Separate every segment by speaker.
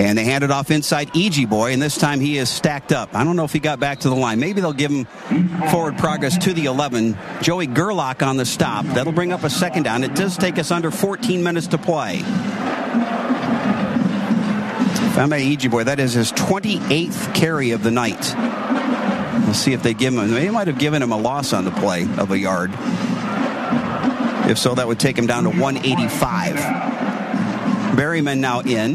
Speaker 1: And they hand it off inside Eji Boy, and this time he is stacked up. I don't know if he got back to the line. Maybe they'll give him forward progress to the 11. Joey Gerlach on the stop. That'll bring up a second down. It does take us under 14 minutes to play. Femi Eji Boy, that is his 28th carry of the night. We'll see if they give him. They might have given him a loss on the play of a yard. If so, that would take him down to 185. Berryman now in.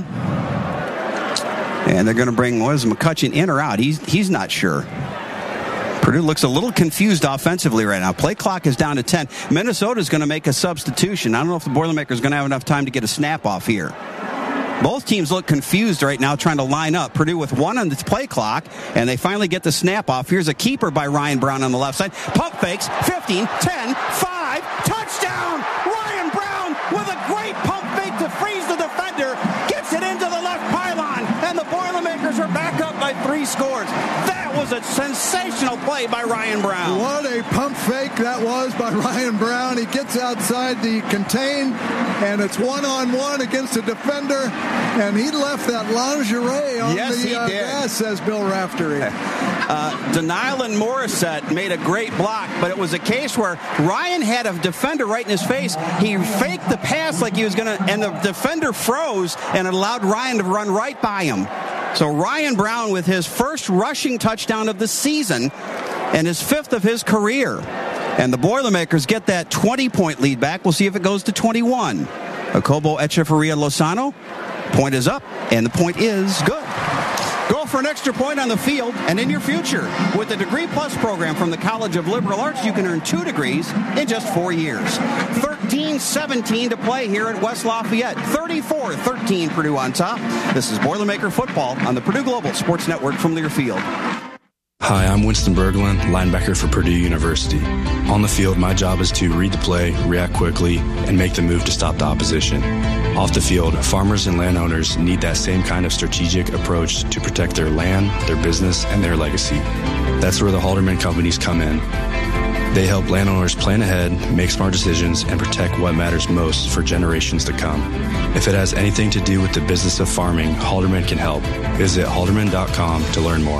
Speaker 1: And they're going to bring, McCutcheon in or out? He's not sure. Purdue looks a little confused offensively right now. Play clock is down to 10. Minnesota's going to make a substitution. I don't know if the Boilermakers are going to have enough time to get a snap off here. Both teams look confused right now trying to line up. Purdue with 1 on the play clock, and they finally get the snap off. Here's a keeper by Ryan Brown on the left side. Pump fakes, 15, 10, 5, touchdown! Ryan Brown with a great pump fake to freeze the defender, gets it into the left pylon, and the Boilermakers are back up by 3 scores. That was a sensational play by Ryan Brown.
Speaker 2: What a pump fake that was by Ryan Brown. He gets outside the contain, and it's one-on-one against the defender, and he left that lingerie on the grass, says Bill Raftery.
Speaker 1: Denylin Morissette made a great block, but it was a case where Ryan had a defender right in his face. He faked the pass like he was going to, and the defender froze, and it allowed Ryan to run right by him. So Ryan Brown with his first rushing touchdown of the season and his 5th of his career. And the Boilermakers get that 20-point lead back. We'll see if it goes to 21. Jacobo Echeverria Lozano. Point is up, and the point is good. Go for an extra point on the field and in your future. With the Degree Plus program from the College of Liberal Arts, you can earn 2 degrees in just 4 years. 13-17 to play here at West Lafayette. 34-13 Purdue on top. This is Boilermaker football on the Purdue Global Sports Network from Learfield.
Speaker 3: Hi, I'm Winston Berglund, linebacker for Purdue University. On the field, my job is to read the play, react quickly, and make the move to stop the opposition. Off the field, farmers and landowners need that same kind of strategic approach to protect their land, their business, and their legacy. That's where the Halderman companies come in. They help landowners plan ahead, make smart decisions, and protect what matters most for generations to come. If it has anything to do with the business of farming, Halderman can help. Visit halderman.com to learn more.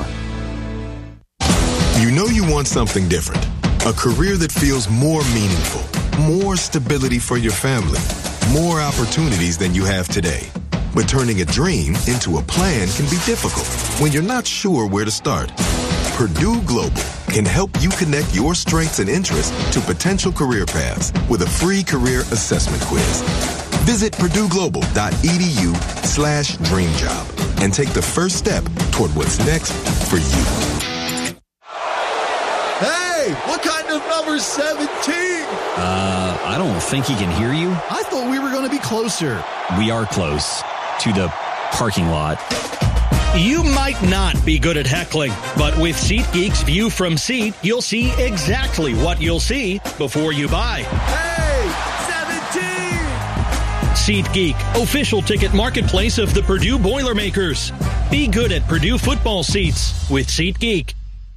Speaker 4: You know you want something different. A career that feels more meaningful, more stability for your family, more opportunities than you have today. But turning a dream into a plan can be difficult when you're not sure where to start. Purdue Global can help you connect your strengths and interests to potential career paths with a free career assessment quiz. Visit purdueglobal.edu/dreamjob and take the first step toward what's next for you.
Speaker 2: Hey, what kind of number 17?
Speaker 5: I don't think he can hear you.
Speaker 2: I thought we were going to be closer.
Speaker 5: We are close to the parking lot.
Speaker 6: You might not be good at heckling, but with SeatGeek's View from Seat, you'll see exactly what you'll see before you buy.
Speaker 2: Hey, 17!
Speaker 6: SeatGeek, official ticket marketplace of the Purdue Boilermakers. Be good at Purdue football seats with SeatGeek.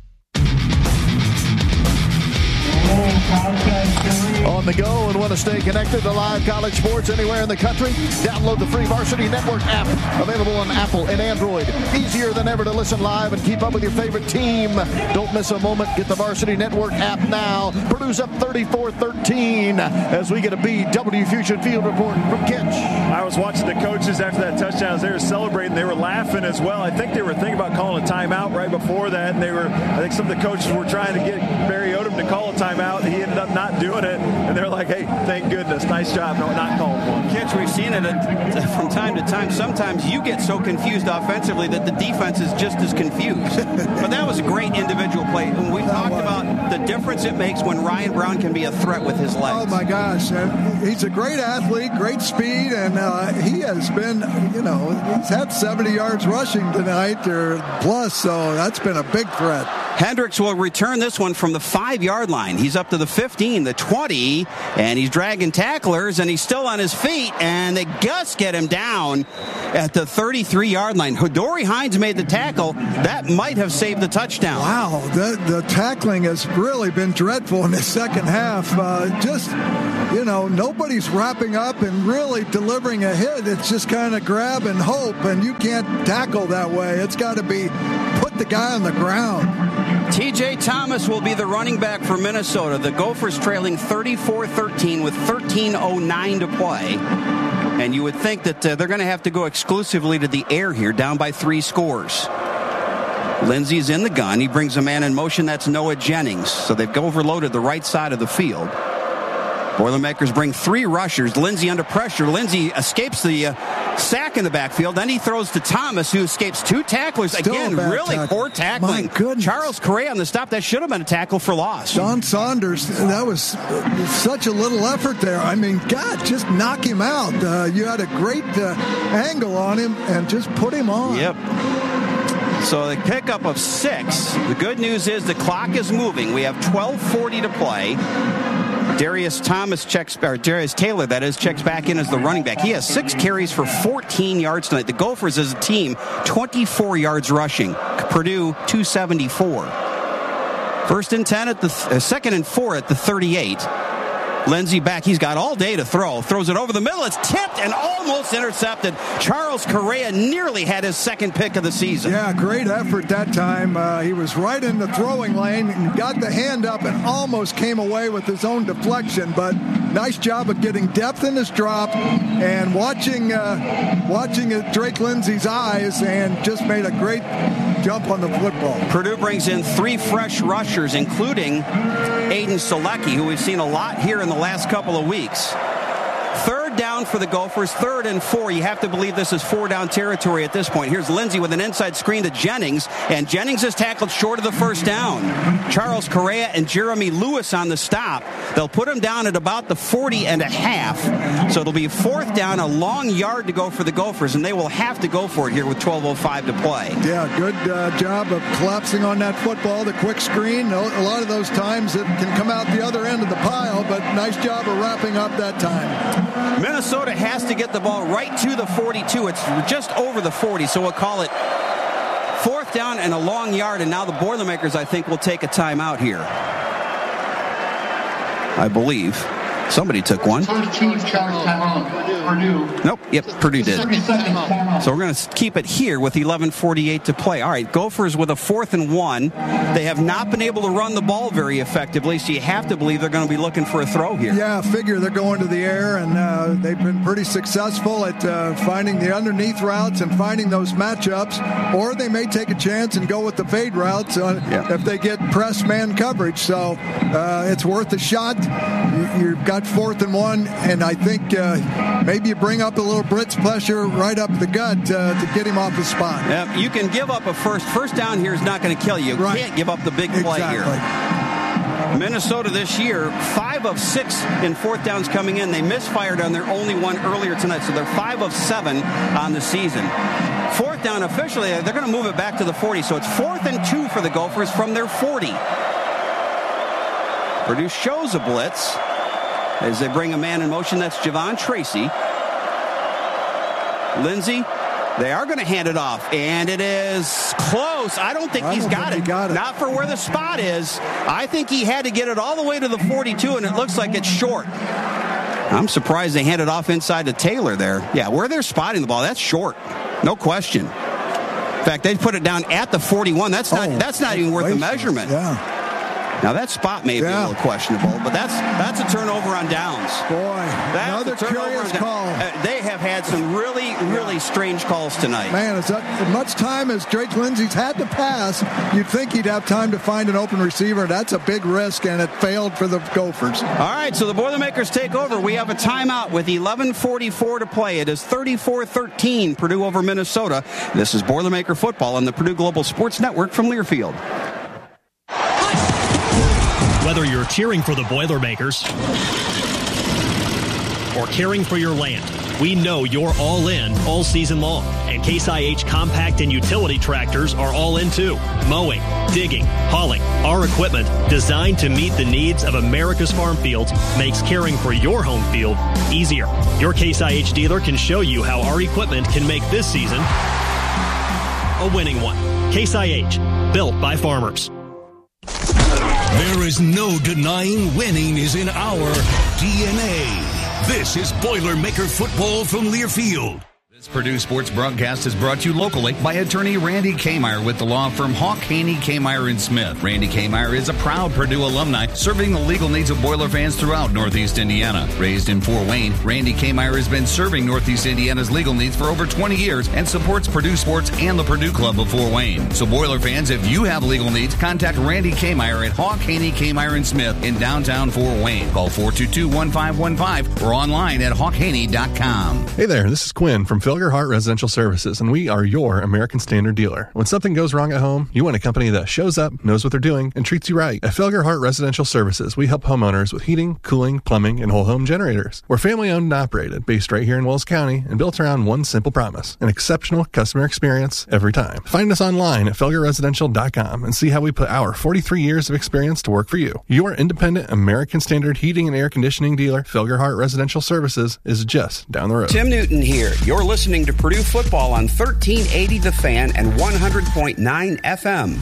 Speaker 7: On the go and want to stay connected to live college sports anywhere in the country? Download the free Varsity Network app, available on Apple and Android. Easier than ever to listen live and keep up with your favorite team. Don't miss a moment. Get the Varsity Network app now. Purdue's up 34-13 as we get a BW Fusion Field report from Kitch.
Speaker 8: I was watching the coaches after that touchdown as they were celebrating. They were laughing as well. I think they were thinking about calling a timeout right before that, and I think some of the coaches were trying to get Barry Odom to call a timeout. He ended up not doing it, and they're like, hey, thank goodness, nice job not calling one.
Speaker 1: Kitch, we've seen it from time to time. Sometimes you get so confused offensively that the defense is just as confused. But that was a great individual play. And we talked about the difference it makes when Ryan Brown can be a threat with his legs.
Speaker 2: Oh, my gosh. He's a great athlete, great speed, and he has been, he's had 70 yards rushing tonight or plus, so that's been a big threat.
Speaker 1: Hendricks will return this one from the 5-yard line. He's up to the 15, the 20, and he's dragging tacklers, and he's still on his feet, and they just get him down at the 33-yard line. Hodori Hines made the tackle. That might have saved the touchdown.
Speaker 2: Wow, the tackling has really been dreadful in the second half. Nobody's wrapping up and really delivering a hit. It's just kind of grab and hope, and you can't tackle that way. It's got to be put the guy on the ground.
Speaker 1: T.J. Thomas will be the running back for Minnesota. The Gophers trailing 34-13 with 13:09 to play. And you would think that they're going to have to go exclusively to the air here, down by 3 scores. Lindsey's in the gun. He brings a man in motion. That's Noah Jennings. So they've overloaded the right side of the field. Boilermakers bring 3 rushers. Lindsey under pressure. Lindsey escapes the sack in the backfield. Then he throws to Thomas, who escapes 2 tacklers.
Speaker 2: Still
Speaker 1: again, really
Speaker 2: tackle.
Speaker 1: poor tackling.
Speaker 2: My goodness.
Speaker 1: Charles Correa on the stop. That should have been a tackle for loss.
Speaker 2: Don Saunders, that was such a little effort there. I mean, God, just knock him out. You had a great angle on him and just put him on.
Speaker 1: Yep. So the pickup of 6. The good news is the clock is moving. We have 12:40 to play. Darius Taylor, that is, checks back in as the running back. He has 6 carries for 14 yards tonight. The Gophers as a team, 24 yards rushing. Purdue, 274. 1st and 10 at the 2nd and 4 at the 38. Lindsey back. He's got all day to throw. Throws it over the middle. It's tipped and almost intercepted. Charles Correa nearly had his 2nd pick of the season.
Speaker 2: Yeah, great effort that time. He was right in the throwing lane and got the hand up and almost came away with his own deflection. But nice job of getting depth in his drop and watching Drake Lindsey's eyes, and just made a great jump on the football.
Speaker 1: Purdue brings in 3 fresh rushers, including Aiden Selecki, who we've seen a lot here in the last couple of weeks. 3rd down for the Gophers, 3rd and 4. You have to believe this is 4-down territory at this point. Here's Lindsey with an inside screen to Jennings, and Jennings is tackled short of the 1st down. Charles Correa and Jeremy Lewis on the stop. They'll put him down at about the 40.5. So it'll be 4th down, a long yard to go for the Gophers, and they will have to go for it here with 12:05 to play.
Speaker 2: Yeah, good job of collapsing on that football, the quick screen. A lot of those times it can come out the other end of the pile, but nice job of wrapping up that time.
Speaker 1: Minnesota has to get the ball right to the 42. It's just over the 40, so we'll call it 4th down and a long yard, and now the Boilermakers, I think, will take a timeout here. I believe. Somebody took one. Nope. Yep, Purdue did. So we're going to keep it here with 11:48 to play. All right, Gophers with a 4th and 1. They have not been able to run the ball very effectively, so you have to believe they're going to be looking for a throw here.
Speaker 2: Yeah, figure they're going to the air, and they've been pretty successful at finding the underneath routes and finding those matchups, or they may take a chance and go with the fade routes if they get press man coverage. So it's worth a shot. You've got 4th and 1, and I think maybe you bring up a little Brits pressure right up the gut to get him off his spot.
Speaker 1: Yeah, you can give up a first down here is not going to kill you. You can't give up the big play here. Minnesota this year, 5 of 6 in 4th downs coming in. They misfired on their only one earlier tonight, so they're 5 of 7 on the season. 4th down officially, they're going to move it back to the 40, so it's 4th and 2 for the Gophers from their 40. Purdue shows a blitz as they bring a man in motion. That's Javon Tracy. Lindsey, they are going to hand it off, and it is close. I don't think he's got it. Not for where the spot is. I think he had to get it all the way to the 42, and it looks like it's short. I'm surprised they handed off inside to Taylor there. Yeah, where they're spotting the ball, that's short. No question. In fact, they put it down at the 41. That's not even worth the measurement.
Speaker 2: Yeah.
Speaker 1: Now, that spot may be a little questionable, but that's a turnover on downs.
Speaker 2: Boy, another curious call.
Speaker 1: They have had some really strange calls tonight.
Speaker 2: Man, as much time as Drake Lindsey's had to pass, you'd think he'd have time to find an open receiver. That's a big risk, and it failed for the Gophers.
Speaker 1: All right, so the Boilermakers take over. We have a timeout with 11:44 to play. It is 34-13, Purdue over Minnesota. This is Boilermaker football on the Purdue Global Sports Network from Learfield.
Speaker 6: Whether you're cheering for the Boilermakers or caring for your land, We know you're all in all season long, and Case IH compact and utility tractors are all in too. Mowing, digging, hauling, our equipment designed to meet the needs of America's farm fields makes caring for your home field easier. Your Case IH dealer can show you how our equipment can make this season a winning one. Case IH, built by farmers.
Speaker 9: There is no denying winning is in our DNA. This is Boilermaker football from Learfield.
Speaker 10: This Purdue Sports broadcast is brought to you locally by attorney Randy Kmeyer with the law firm Hawk, Haney, Kmeyer & Smith. Randy Kmeyer is a proud Purdue alumni serving the legal needs of Boiler fans throughout Northeast Indiana. Raised in Fort Wayne, Randy Kmeyer has been serving Northeast Indiana's legal needs for over 20 years and supports Purdue sports and the Purdue Club of Fort Wayne. So Boiler fans, if you have legal needs, contact Randy Kmeyer at Hawk, Haney, Kmeyer & Smith in downtown Fort Wayne. Call 422-1515 or online at hawkhaney.com.
Speaker 11: Hey there, this is Quinn from Felger Hart Residential Services, and we are your American Standard dealer. When something goes wrong at home, you want a company that shows up, knows what they're doing, and treats you right. At Felger Hart Residential Services, we help homeowners with heating, cooling, plumbing, and whole home generators. We're family-owned and operated, based right here in Wells County, and built around one simple promise: an exceptional customer experience every time. Find us online at felgerresidential.com and see how we put our 43 years of experience to work for you. Your independent American Standard heating and air conditioning dealer, Felger Hart Residential Services, is just down the road.
Speaker 12: Tim Newton here. You're listening to Purdue football on 1380 The Fan and 100.9 FM.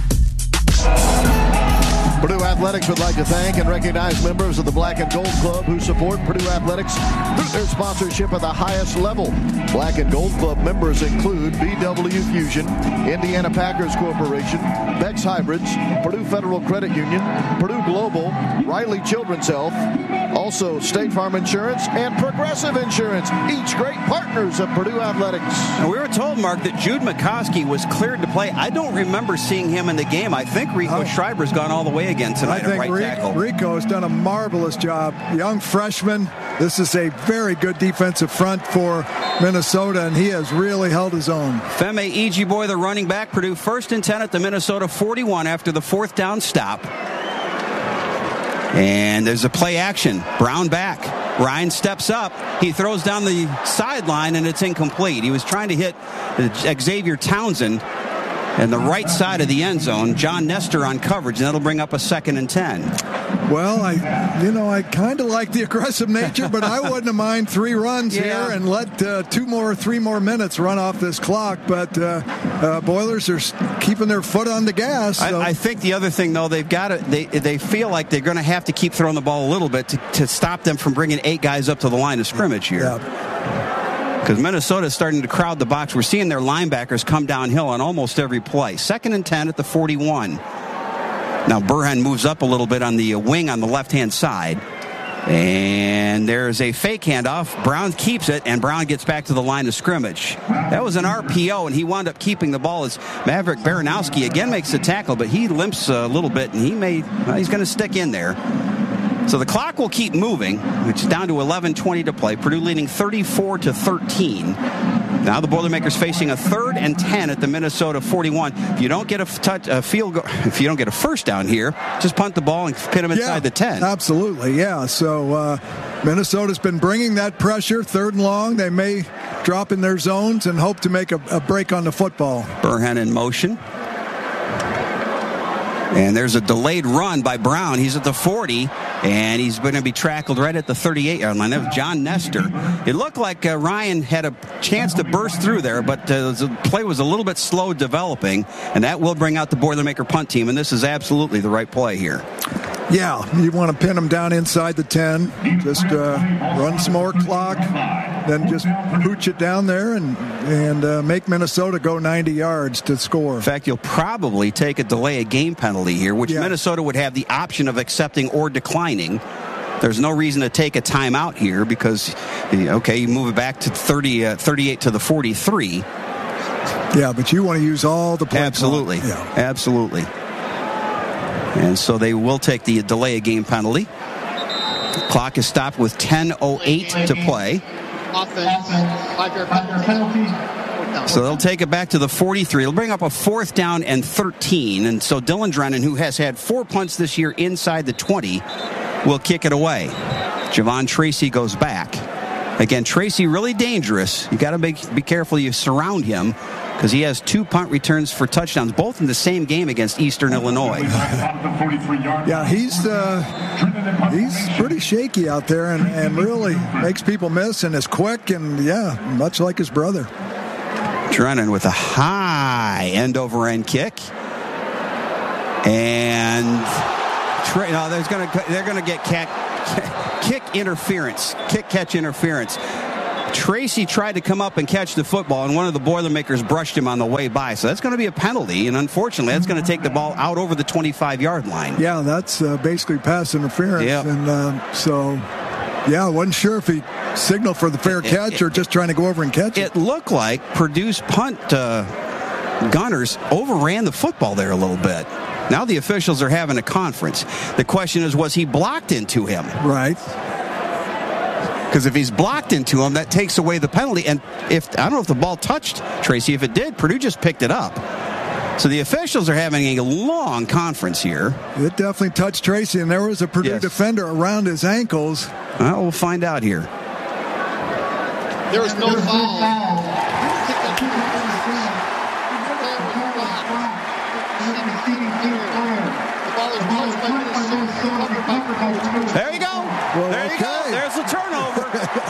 Speaker 7: Purdue Athletics would like to thank and recognize members of the Black and Gold Club who support Purdue Athletics through their sponsorship at the highest level. Black and Gold Club members include BW Fusion, Indiana Packers Corporation, Bex Hybrids, Purdue Federal Credit Union, Purdue Global, Riley Children's Health, also State Farm Insurance and Progressive Insurance, each great partners of Purdue Athletics.
Speaker 1: And we were told, Mark, that Jude McCoskey was cleared to play. I don't remember seeing him in the game. I think Rico Schreiber's gone all the way again tonight at right tackle.
Speaker 2: Rico has done a marvelous job. Young freshman. This is a very good defensive front for Minnesota, and he has really held his own.
Speaker 1: Femi Ijiboy, the running back, Purdue 1st and 10 at the Minnesota 41 after the 4th down stop. And there's a play action. Brown back. Ryan steps up. He throws down the sideline, and it's incomplete. He was trying to hit Xavier Townsend in the right side of the end zone. John Nestor on coverage, and that'll bring up a 2nd and 10.
Speaker 2: Well, I kind of like the aggressive nature, but I wouldn't mind 3 runs here and let 3 more minutes run off this clock. But Boilers are keeping their foot on the gas. So.
Speaker 1: I think the other thing, though, they feel like they're going to have to keep throwing the ball a little bit to stop them from bringing 8 guys up to the line of scrimmage here.
Speaker 2: Yeah.
Speaker 1: Because Minnesota is starting to crowd the box. We're seeing their linebackers come downhill on almost every play. 2nd and 10 at the 41. Now Burhan moves up a little bit on the wing on the left-hand side. And there's a fake handoff. Brown keeps it, and Brown gets back to the line of scrimmage. That was an RPO, and he wound up keeping the ball as Maverick Baranowski again makes the tackle, but he limps a little bit, and he's going to stick in there. So the clock will keep moving. It's down to 11:20 to play. Purdue leading 34-13. Now the Boilermakers facing a 3rd and 10 at the Minnesota 41. If you don't get a field goal, if you don't get a first down here, just punt the ball and pin them inside the 10.
Speaker 2: Absolutely, yeah. So Minnesota's been bringing that pressure. 3rd and long. They may drop in their zones and hope to make a break on the football.
Speaker 1: Burhan in motion. And there's a delayed run by Brown. He's at the 40, and he's going to be tackled right at the 38-yard line. That was John Nestor. It looked like Ryan had a chance to burst through there, but the play was a little bit slow developing, and that will bring out the Boilermaker punt team, and this is absolutely the right play here.
Speaker 2: Yeah, you want to pin them down inside the 10. Just run some more clock, then just pooch it down there and make Minnesota go 90 yards to score.
Speaker 1: In fact, you'll probably take a delay of game penalty here, which Minnesota would have the option of accepting or declining. There's no reason to take a timeout here because, you move it back to 38 to the 43.
Speaker 2: Yeah, but you want to use all the play.
Speaker 1: Absolutely.
Speaker 2: Yeah.
Speaker 1: Absolutely. And so they will take the delay of game penalty. Clock is stopped with 10:08 to play. So they'll take it back to the 43. It'll bring up a 4th down and 13. And so Dylan Drennan, who has had 4 punts this year inside the 20, will kick it away. Javon Tracy goes back. Again, Tracy really dangerous. You got to be careful you surround him, because he has 2 punt returns for touchdowns, both in the same game against Eastern Illinois.
Speaker 2: Yeah, he's pretty shaky out there and really makes people miss and is quick and, much like his brother.
Speaker 1: Drennan with a high end-over-end kick. And they're going to get kick interference, kick-catch interference. Tracy tried to come up and catch the football, and one of the Boilermakers brushed him on the way by. So that's going to be a penalty, and unfortunately, that's going to take the ball out over the 25-yard line.
Speaker 2: Yeah, that's basically pass interference. Yep. And I wasn't sure if he signaled for the fair catch or just trying to go over and catch it.
Speaker 1: It looked like Purdue's punt gunners overran the football there a little bit. Now the officials are having a conference. The question is, was he blocked into him?
Speaker 2: Right.
Speaker 1: Because if he's blocked into him, that takes away the penalty. And I don't know if the ball touched Tracy. If it did, Purdue just picked it up. So the officials are having a long conference here.
Speaker 2: It definitely touched Tracy, and there was a Purdue defender around his ankles.
Speaker 1: Well, we'll find out here.
Speaker 7: There was no foul.
Speaker 1: There you go.
Speaker 2: Well,
Speaker 1: there you go. There's the turnover.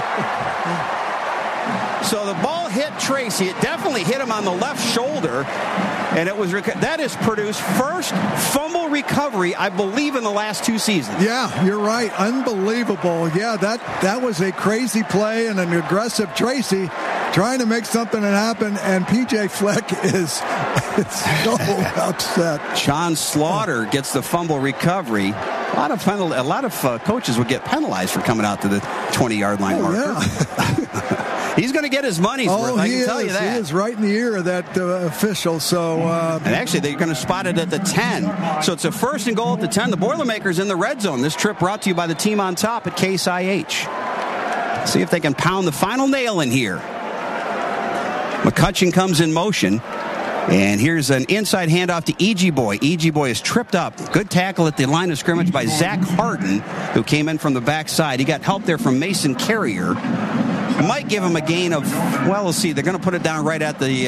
Speaker 1: So the ball hit Tracy. It definitely hit him on the left shoulder. And it was that is Purdue's first fumble recovery, I believe, in the last 2 seasons.
Speaker 2: Yeah, you're right. Unbelievable. Yeah, that was a crazy play and an aggressive Tracy trying to make something happen, and P.J. Fleck is so upset.
Speaker 1: John Slaughter gets the fumble recovery. A lot of coaches would get penalized for coming out to the 20-yard line marker.
Speaker 2: Yeah.
Speaker 1: He's going to get his money's worth, I can tell you that.
Speaker 2: He is right in the ear of that official. So,
Speaker 1: and actually, they're going to spot it at the 10. So it's a 1st and goal at the 10. The Boilermakers in the red zone. This trip brought to you by the team on top at Case IH. See if they can pound the final nail in here. McCutcheon comes in motion. And here's an inside handoff to E.G. Boy. E.G. Boy is tripped up. Good tackle at the line of scrimmage by Zach Harden, who came in from the backside. He got help there from Mason Carrier. Might give him a gain of, well, we'll see. They're going to put it down right at the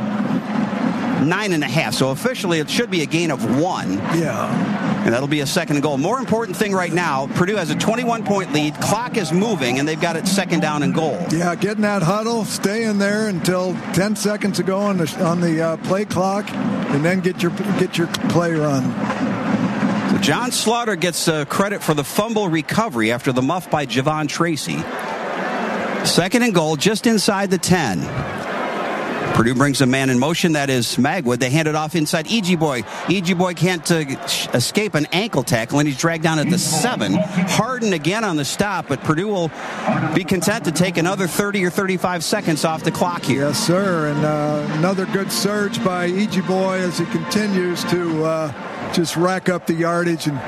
Speaker 1: 9.5. So officially it should be a gain of 1.
Speaker 2: Yeah.
Speaker 1: And that'll be a 2nd and goal. More important thing right now, Purdue has a 21-point lead. Clock is moving, and they've got it 2nd down and goal.
Speaker 2: Yeah, get in that huddle, stay in there until 10 seconds to go on the play clock, and then get your play run.
Speaker 1: So John Slaughter gets credit for the fumble recovery after the muff by Javon Tracy. 2nd and goal, just inside the 10. Purdue brings a man in motion. That is Magwood. They hand it off inside E.G. Boy. E.G. Boy can't escape an ankle tackle, and he's dragged down at the 7. Harden again on the stop, but Purdue will be content to take another 30 or 35 seconds off the clock here.
Speaker 2: Yes, sir. And another good surge by E.G. Boy as he continues to just rack up the yardage. And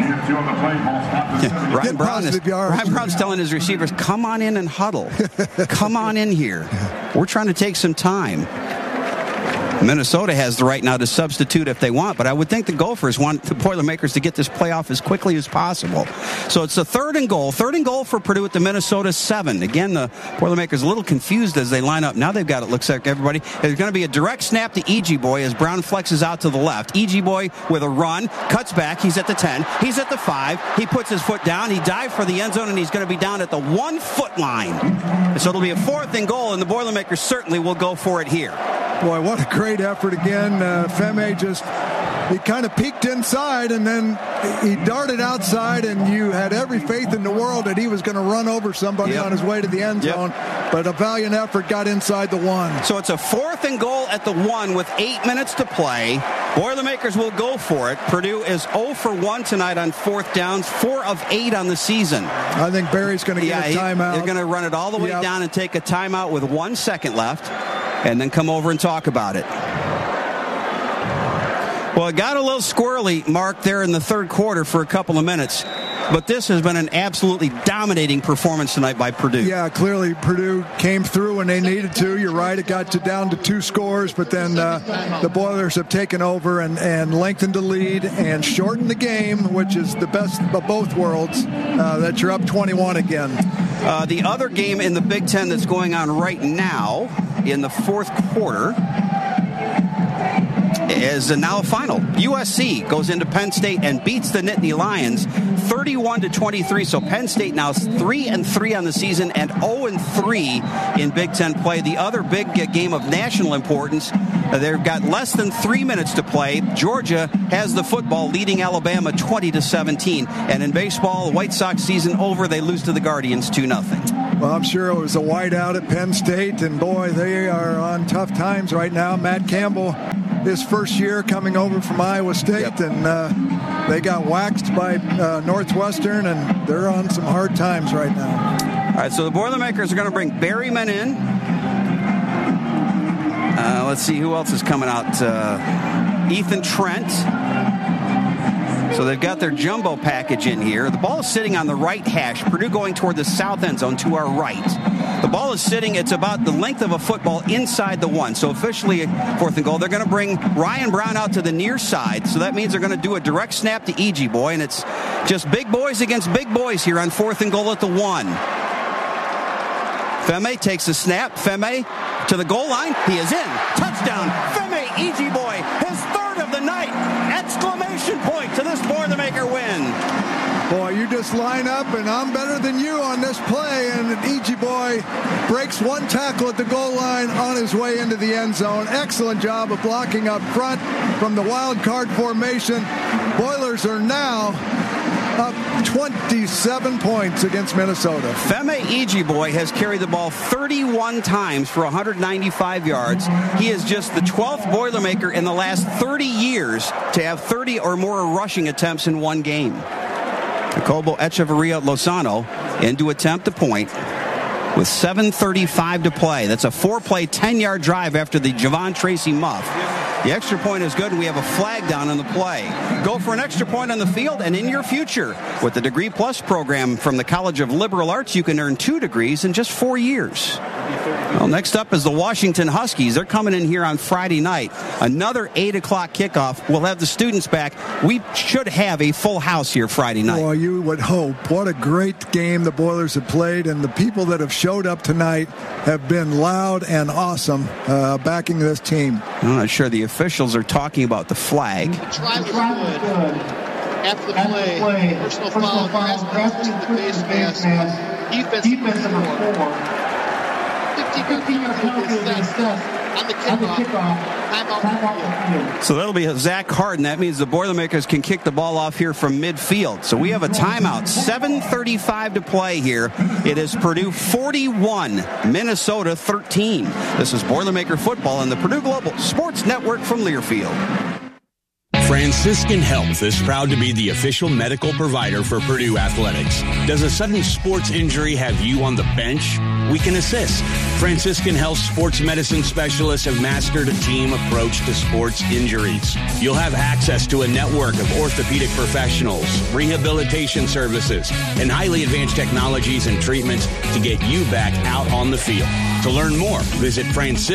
Speaker 1: Ryan Brown's telling his receivers, come on in and huddle. Come on in here. We're trying to take some time. Minnesota has the right now to substitute if they want, but I would think the Gophers want the Boilermakers to get this playoff as quickly as possible. So it's a 3rd and goal. 3rd and goal for Purdue at the Minnesota 7. Again, the Boilermakers a little confused as they line up. Now they've got it, looks like everybody. There's going to be a direct snap to E.G. Boy as Brown flexes out to the left. E.G. Boy with a run, cuts back. He's at the 10. He's at the 5. He puts his foot down. He dived for the end zone, and he's going to be down at the 1-foot line. So it'll be a 4th and goal, and the Boilermakers certainly will go for it here.
Speaker 2: Boy, what a great effort again. Feme he kind of peeked inside, and then he darted outside, and you had every faith in the world that he was going to run over somebody on his way to the end zone. But a valiant effort got inside the 1.
Speaker 1: So it's a 4th and goal at the 1 with 8 minutes to play. Boilermakers will go for it. Purdue is 0 for 1 tonight on 4th downs, 4 of 8 on the season.
Speaker 2: I think Barry's going to get a timeout.
Speaker 1: They're going to run it all the way down and take a timeout with 1 second left, and then come over and talk about it. Well, it got a little squirrely, Mark, there in the 3rd quarter for a couple of minutes. But this has been an absolutely dominating performance tonight by Purdue.
Speaker 2: Yeah, clearly Purdue came through when they needed to. You're right, it got down to 2 scores, but then the Boilers have taken over and lengthened the lead and shortened the game, which is the best of both worlds, that you're up 21 again.
Speaker 1: The other game in the Big Ten that's going on right now in the fourth quarter is now a final. USC goes into Penn State and beats the Nittany Lions 31-23. So Penn State now is 3-3 on the season and 0-3 in Big Ten play. The other big game of national importance, they've got less than 3 minutes to play. Georgia has the football, leading Alabama 20-17. And in baseball, the White Sox season over. They lose to the Guardians 2-0.
Speaker 2: Well, I'm sure it was a whiteout at Penn State, and boy, they are on tough times right now. Matt Campbell, his first year coming over from Iowa State, and they got waxed by Northwestern, and they're on some hard times right now.
Speaker 1: All right, so the Boilermakers are going to bring Berryman in. Let's see who else is coming out. Ethan Trent. So they've got their jumbo package in here. The ball is sitting on the right hash. Purdue going toward the south end zone to our right. The ball is sitting, it's about the length of a football inside the one. So officially, 4th and goal. They're going to bring Ryan Brown out to the near side. So that means they're going to do a direct snap to E.G. Boy. And it's just big boys against big boys here on 4th and goal at the 1. Feme takes the snap. Feme to the goal line. He is in. Touchdown. Feme, E.G. Boy, his third of the night. Exclamation point to this Boilermaker win.
Speaker 2: Boy, you just line up, and I'm better than you on this play. And E.G. Boy breaks one tackle at the goal line on his way into the end zone. Excellent job of blocking up front from the wild card formation. Boilers are now up 27 points against Minnesota.
Speaker 1: Feme E.G. Boy has carried the ball 31 times for 195 yards. He is just the 12th Boilermaker in the last 30 years to have 30 or more rushing attempts in one game. Jacobo Echeverria Lozano in to attempt the point with 7:35 to play. That's a 4-play, 10-yard drive after the Javon Tracy muff. The extra point is good, and we have a flag down on the play. Go for an extra point on the field and in your future. With the Degree Plus program from the College of Liberal Arts, you can earn 2 degrees in just 4 years. Well, next up is the Washington Huskies. They're coming in here on Friday night. Another 8 o'clock kickoff. We'll have the students back. We should have a full house here Friday night.
Speaker 2: Boy, you would hope. What a great game the Boilers have played, and the people that have showed up tonight have been loud and awesome backing this team.
Speaker 1: I'm not sure the officials are talking about the flag.
Speaker 13: The try was good. After the play, personal foul, grasping the face mask, defensive four. 15-yard penalty assessed on the kickoff. Timeout.
Speaker 1: So that'll be Zach Harden. That means the Boilermakers can kick the ball off here from midfield. So we have a timeout. 7:35 to play here. It is Purdue 41, Minnesota 13. This is Boilermaker football on the Purdue Global Sports Network from Learfield.
Speaker 14: Franciscan Health is proud to be the official medical provider for Purdue Athletics. Does a sudden sports injury have you on the bench? We can assist. Franciscan Health sports medicine specialists have mastered a team approach to sports injuries. You'll have access to a network of orthopedic professionals, rehabilitation services, and highly advanced technologies and treatments to get you back out on the field. To learn more, visit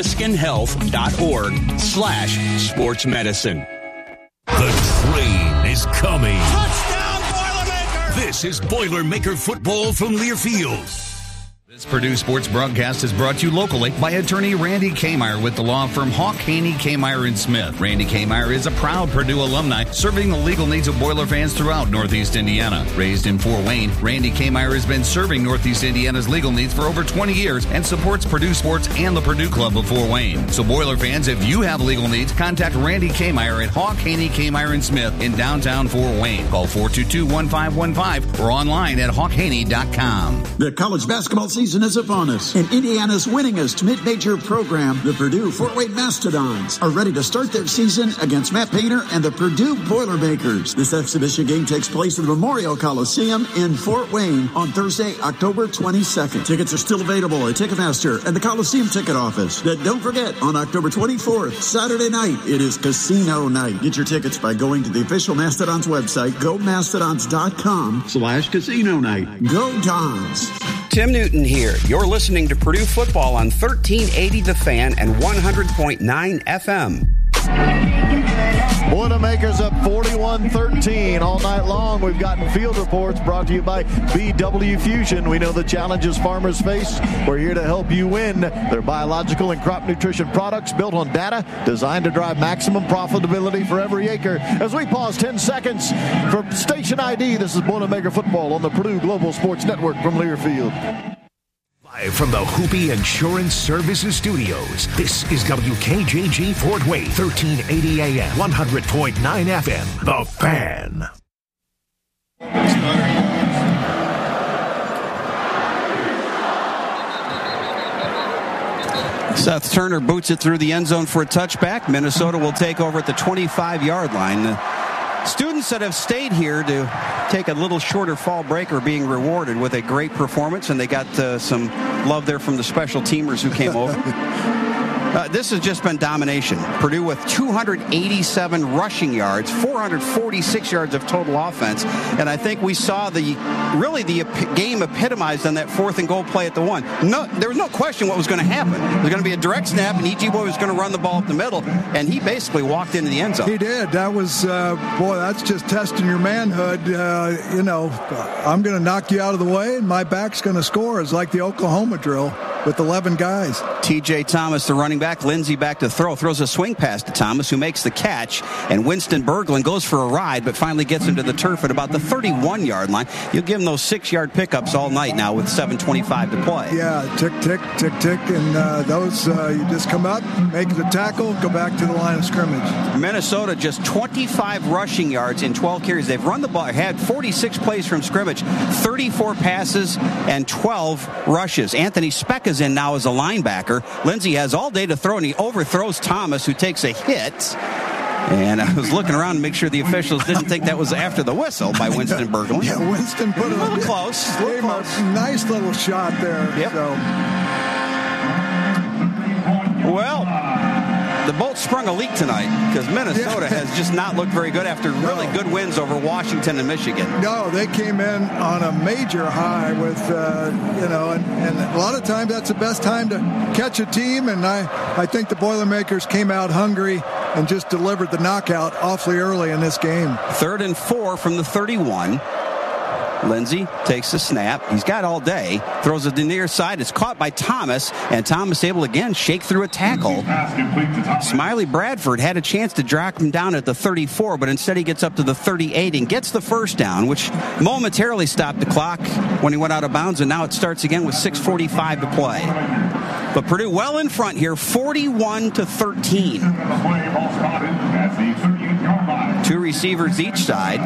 Speaker 14: franciscanhealth.org/sportsmedicine.
Speaker 9: The train is coming. Touchdown, Boilermaker! This is Boilermaker football from Learfield.
Speaker 10: This Purdue Sports broadcast is brought to you locally by attorney Randy Kmeyer with the law firm Hawk, Haney, Kmeyer & Smith. Randy Kmeyer is a proud Purdue alumni serving the legal needs of Boiler fans throughout Northeast Indiana. Raised in Fort Wayne, Randy Kmeyer has been serving Northeast Indiana's legal needs for over 20 years and supports Purdue sports and the Purdue Club of Fort Wayne. So Boiler fans, if you have legal needs, contact Randy Kmeyer at Hawk, Haney, Kmeyer & Smith in downtown Fort Wayne. Call 422-1515 or online at hawkhaney.com.
Speaker 15: The college basketball season is upon us, and Indiana's winningest mid-major program, the Purdue Fort Wayne Mastodons, are ready to start their season against Matt Painter and the Purdue Boilermakers. This exhibition game takes place at the Memorial Coliseum in Fort Wayne on Thursday, October 22nd. Tickets are still available at Ticketmaster and the Coliseum ticket office. Then don't forget, on October 24th, Saturday night, it is casino night. Get your tickets by going to the official Mastodons website, gomastodons.com/casino night. Go Dons!
Speaker 12: Tim Newton here. You're listening to Purdue football on 1380 The Fan and 100.9 FM.
Speaker 7: Boilermakers up 41-13 all night long. We've gotten field reports brought to you by BW Fusion. We know the challenges farmers face. We're here to help you win. Their biological and crop nutrition products built on data designed to drive maximum profitability for every acre. As we pause 10 seconds for Station ID, this is Boilermaker Football on the Purdue Global Sports Network from Learfield.
Speaker 16: Live from the Hoopy Insurance Services Studios, this is WKJG Fort Wayne, 1380 AM, 100.9 FM, The Fan.
Speaker 1: Seth Turner boots it through the end zone for a touchback. Minnesota will take over at the 25-yard line. The students that have stayed here to take a little shorter fall break are being rewarded with a great performance, and they got some love there from the special teamers who came over. This has just been domination. Purdue with 287 rushing yards, 446 yards of total offense, and I think we saw the game epitomized on that 4th and goal play at the 1. No, there was no question what was going to happen. There was going to be a direct snap, and E.G. Boy was going to run the ball up the middle, and he basically walked into the end zone.
Speaker 2: He did. That was, that's just testing your manhood. I'm going to knock you out of the way, and my back's going to score. It's like the Oklahoma drill with 11 guys.
Speaker 1: T.J. Thomas, the running back. Lindsey back to throw. Throws a swing pass to Thomas, who makes the catch. And Winston Berglund goes for a ride, but finally gets him to the turf at about the 31-yard line. You'll give him those 6-yard pickups all night now with 7:25 to play.
Speaker 2: Yeah, tick, tick, tick, tick. And those, you just come up, make the tackle, go back to the line of scrimmage.
Speaker 1: Minnesota just 25 rushing yards in 12 carries. They've run the ball, had 46 plays from scrimmage, 34 passes, and 12 rushes. Anthony Speck is in now as a linebacker. Lindsey has all day to throw, and he overthrows Thomas, who takes a hit. And I was looking around to make sure the officials didn't think that was after the whistle by Winston Berglund.
Speaker 2: Yeah, Winston put
Speaker 1: a little close.
Speaker 2: Gave him a nice little shot there.
Speaker 1: Yep.
Speaker 2: So.
Speaker 1: Well, the boat sprung a leak tonight because Minnesota has just not looked very good after really good wins over Washington and Michigan.
Speaker 2: No, they came in on a major high with, and a lot of times that's the best time to catch a team, and I think the Boilermakers came out hungry and just delivered the knockout awfully early in this game.
Speaker 1: 3rd and 4 from the 31. Lindsey takes the snap. He's got all day. Throws it to the near side. It's caught by Thomas, and Thomas able again shake through a tackle. Smiley Bradford had a chance to drop him down at the 34, but instead he gets up to the 38 and gets the first down, which momentarily stopped the clock when he went out of bounds, and now it starts again with 6:45 to play. But Purdue well in front here, 41-13. 2 receivers each side.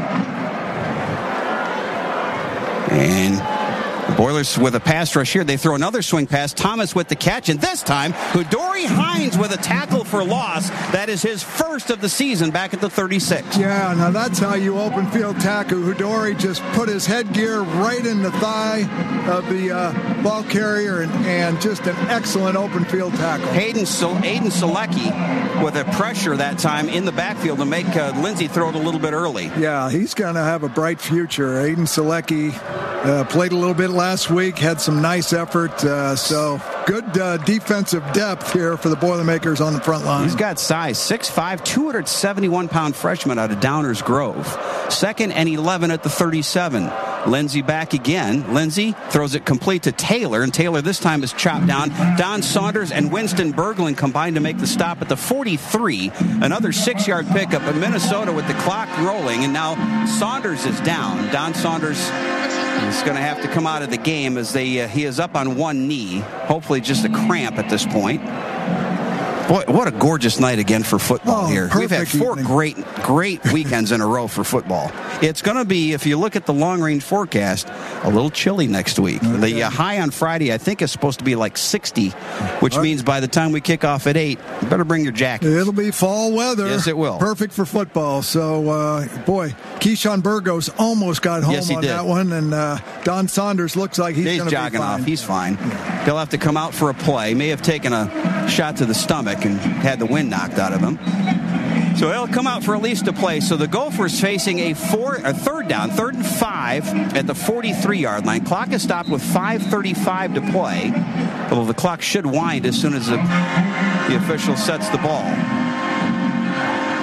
Speaker 1: And the Boilers with a pass rush here. They throw another swing pass. Thomas with the catch. And this time, Hudori Hines with a tackle for loss. That is his first of the season back at the 36.
Speaker 2: Yeah, now that's how you open field tackle. Hudori just put his headgear right in the thigh of the ball carrier and just an excellent open field tackle.
Speaker 1: Aiden Selecki with a pressure that time in the backfield to make Lindsey throw it a little bit early.
Speaker 2: Yeah, he's going to have a bright future. Aiden Selecki played a little bit last week, had some nice effort. So good defensive depth here for the Boilermakers on the front line.
Speaker 1: He's got size, 6'5", 271-pound freshman out of Downers Grove. 2nd and 11 at the 37. Lindsey back again. Lindsey throws it complete to Taylor, and Taylor this time is chopped down. Don Saunders and Winston Berglund combined to make the stop at the 43. Another 6-yard pickup, but Minnesota with the clock rolling, and now Saunders is down. Don Saunders is going to have to come out of the game as he is up on one knee. Hopefully just a cramp at this point. Boy, what a gorgeous night again for football here. We've had 4 great weekends in a row for football. It's going to be, if you look at the long-range forecast, a little chilly next week. Okay. The high on Friday, I think, is supposed to be like 60, which means by the time we kick off at 8, you better bring your jacket.
Speaker 2: It'll be fall weather.
Speaker 1: Yes, it will.
Speaker 2: Perfect for football. So, Keyshawn Burgos almost got home on that one, and Don Saunders looks like he's going to be fine.
Speaker 1: He's jogging off. He's fine. He'll have to come out for a play. May have taken a shot to the stomach and had the wind knocked out of him. So he'll come out for at least a play. So the Gophers facing a 3rd down, 3rd and 5 at the 43-yard line. Clock is stopped with 5:35 to play. Although the clock should wind as soon as the official sets the ball.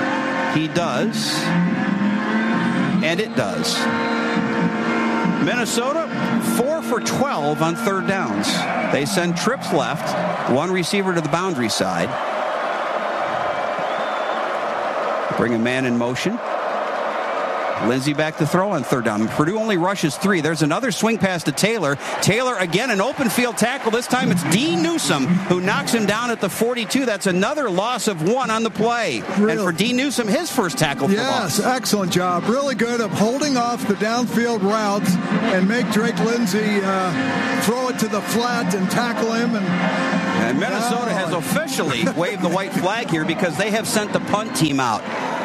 Speaker 1: He does. And it does. Minnesota, 4 for 12 on third downs. They send trips left, one receiver to the boundary side. Bring a man in motion. Lindsey back to throw on third down. Purdue only rushes 3. There's another swing pass to Taylor. Taylor again, an open field tackle. This time it's Dean Newsome who knocks him down at the 42. That's another loss of 1 on the play. Really? And for Dean Newsome, his first tackle for loss.
Speaker 2: Yes, excellent job. Really good of holding off the downfield routes and make Drake Lindsey throw it to the flat and tackle him.
Speaker 1: And Minnesota has officially waved the white flag here because they have sent the punt team out.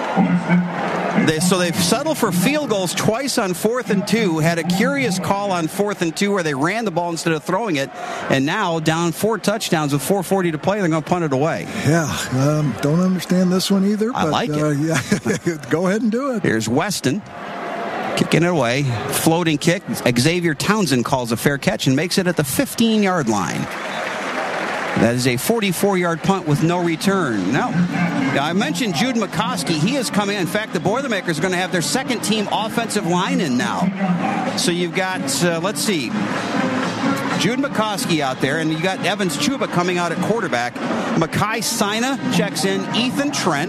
Speaker 1: So they've settled for field goals twice on 4th and 2, had a curious call on 4th and 2 where they ran the ball instead of throwing it, and now down 4 touchdowns with 4:40 to play, they're going to punt it away.
Speaker 2: Yeah, don't understand this one either.
Speaker 1: I like it.
Speaker 2: Yeah, go ahead and do it.
Speaker 1: Here's Weston kicking it away, floating kick. Xavier Townsend calls a fair catch and makes it at the 15-yard line. That is a 44-yard punt with no return. Now, I mentioned Jude McCoskey. He is coming. In fact, the Boilermakers are going to have their second-team offensive line in now. So you've got, let's see, Jude McCoskey out there, and you got Evans Chuba coming out at quarterback. Makai Sina checks in. Ethan Trent.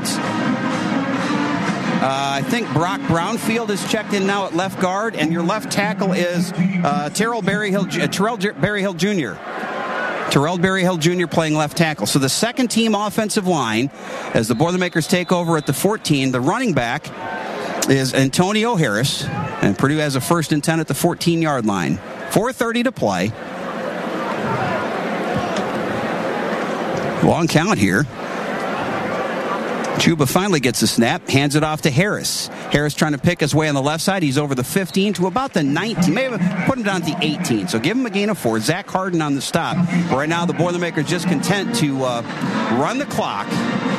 Speaker 1: I think Brock Brownfield is checked in now at left guard, and your left tackle is Terrell Berryhill Jr. Terrell Berryhill Jr. playing left tackle. So the second-team offensive line, as the Boilermakers take over at the 14, the running back is Antonio Harris, and Purdue has a 1st and 10 at the 14-yard line. 4:30 to play. Long count here. Chuba finally gets the snap, hands it off to Harris. Harris trying to pick his way on the left side. He's over the 15 to about the 19. Maybe put him down to the 18. So give him a gain of 4. Zach Harden on the stop. Right now the Boilermakers just content to run the clock.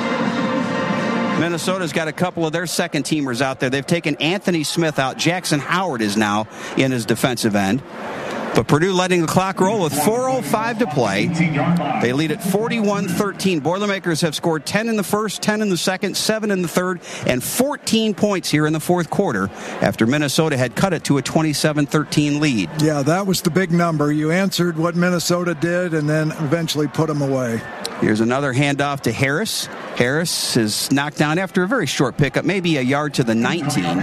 Speaker 1: Minnesota's got a couple of their second-teamers out there. They've taken Anthony Smith out. Jackson Howard is now in his defensive end. But Purdue letting the clock roll with 4:05 to play. They lead at 41-13. Boilermakers have scored 10 in the first, 10 in the second, 7 in the third, and 14 points here in the fourth quarter after Minnesota had cut it to a 27-13 lead.
Speaker 2: Yeah, that was the big number. You answered what Minnesota did and then eventually put them away.
Speaker 1: Here's another handoff to Harris. Harris is knocked down after a very short pickup, maybe a yard to the 19.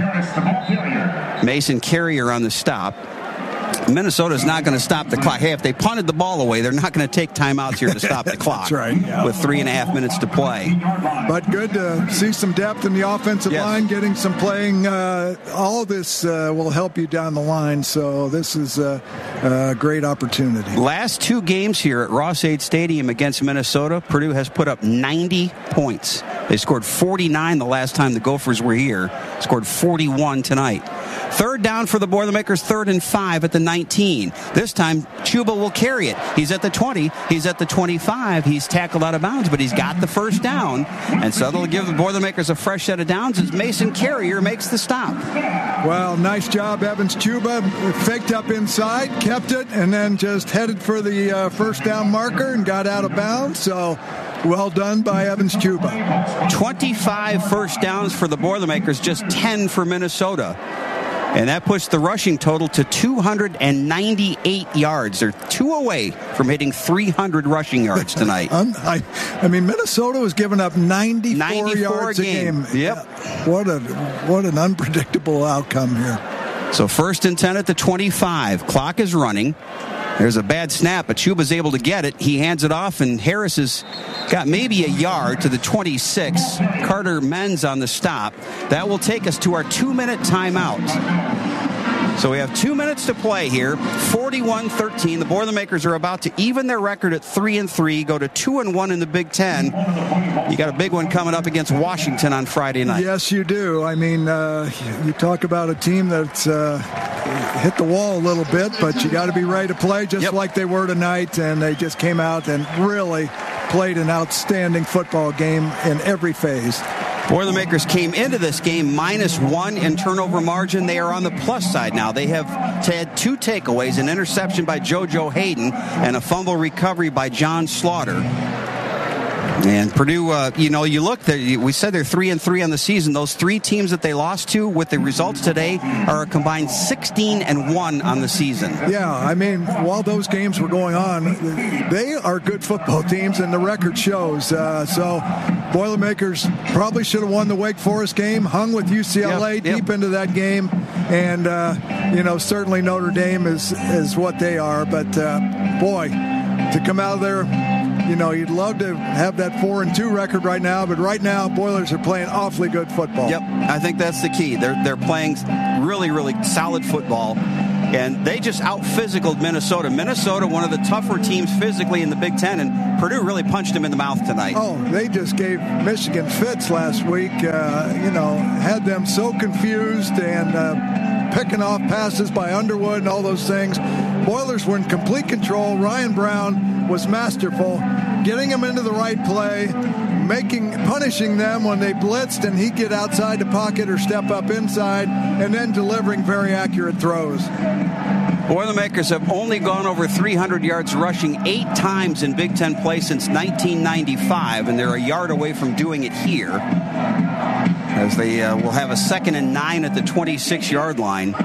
Speaker 1: Mason Carrier on the stop. Minnesota's not going to stop the clock. Hey, if they punted the ball away, they're not going to take timeouts here to stop the clock.
Speaker 2: That's right. Yeah.
Speaker 1: With 3.5 minutes to play.
Speaker 2: But good to see some depth in the offensive line, getting some playing. All this will help you down the line, so this is a great opportunity.
Speaker 1: Last 2 games here at Ross-Ade Stadium against Minnesota, Purdue has put up 90 points. They scored 49 the last time the Gophers were here. Scored 41 tonight. Third down for the Boilermakers, 3rd and 5 at the 19. This time, Chuba will carry it. He's at the 20. He's at the 25. He's tackled out of bounds, but he's got the first down. And so that'll give the Boilermakers a fresh set of downs as Mason Carrier makes the stop.
Speaker 2: Well, nice job, Evans Chuba. Faked up inside, kept it, and then just headed for the first down marker and got out of bounds. So well done by Evans Chuba.
Speaker 1: 25 first downs for the Boilermakers, just 10 for Minnesota. And that puts the rushing total to 298 yards. They're 2 away from hitting 300 rushing yards tonight.
Speaker 2: I mean, Minnesota was giving up 94 yards a game.
Speaker 1: Yep.
Speaker 2: What an unpredictable outcome here.
Speaker 1: So 1st and 10 at the 25. Clock is running. There's a bad snap, but Chuba's able to get it. He hands it off, and Harris has got maybe a yard to the 26. Carter Menz on the stop. That will take us to our 2-minute timeout. So we have 2 minutes to play here. 41-13. The Boilermakers are about to even their record at 3-3, go to 2-1 in the Big Ten. You got a big one coming up against Washington on Friday night.
Speaker 2: Yes, you do. I mean, you talk about a team that's hit the wall a little bit, but you got to be ready to play just like they were tonight, and they just came out and really played an outstanding football game in every phase.
Speaker 1: Boilermakers came into this game -1 in turnover margin. They are on the plus side now. They have had 2 takeaways, an interception by JoJo Hayden and a fumble recovery by John Slaughter. And Purdue, you look, we said they're 3-3 on the season. Those 3 teams that they lost to with the results today are a combined 16-1 on the season.
Speaker 2: Yeah, I mean, while those games were going on, they are good football teams, and the record shows. So Boilermakers probably should have won the Wake Forest game, hung with UCLA deep into that game. And, certainly Notre Dame is what they are. But, boy, to come out of there, you'd love to have that 4-2 record right now. But right now, Boilers are playing awfully good football.
Speaker 1: Yep, I think that's the key. They're playing really, really solid football. And they just out-physicaled Minnesota. Minnesota, one of the tougher teams physically in the Big Ten, and Purdue really punched them in the mouth tonight.
Speaker 2: Oh, they just gave Michigan fits last week. Had them so confused and picking off passes by Underwood and all those things. Boilers were in complete control. Ryan Brown was masterful, getting them into the right play, punishing them when they blitzed, and he'd get outside the pocket or step up inside, and then delivering very accurate throws.
Speaker 1: Boilermakers have only gone over 300 yards rushing 8 times in Big Ten play since 1995, and they're a yard away from doing it here, as they will have a 2nd and 9 at the 26-yard line.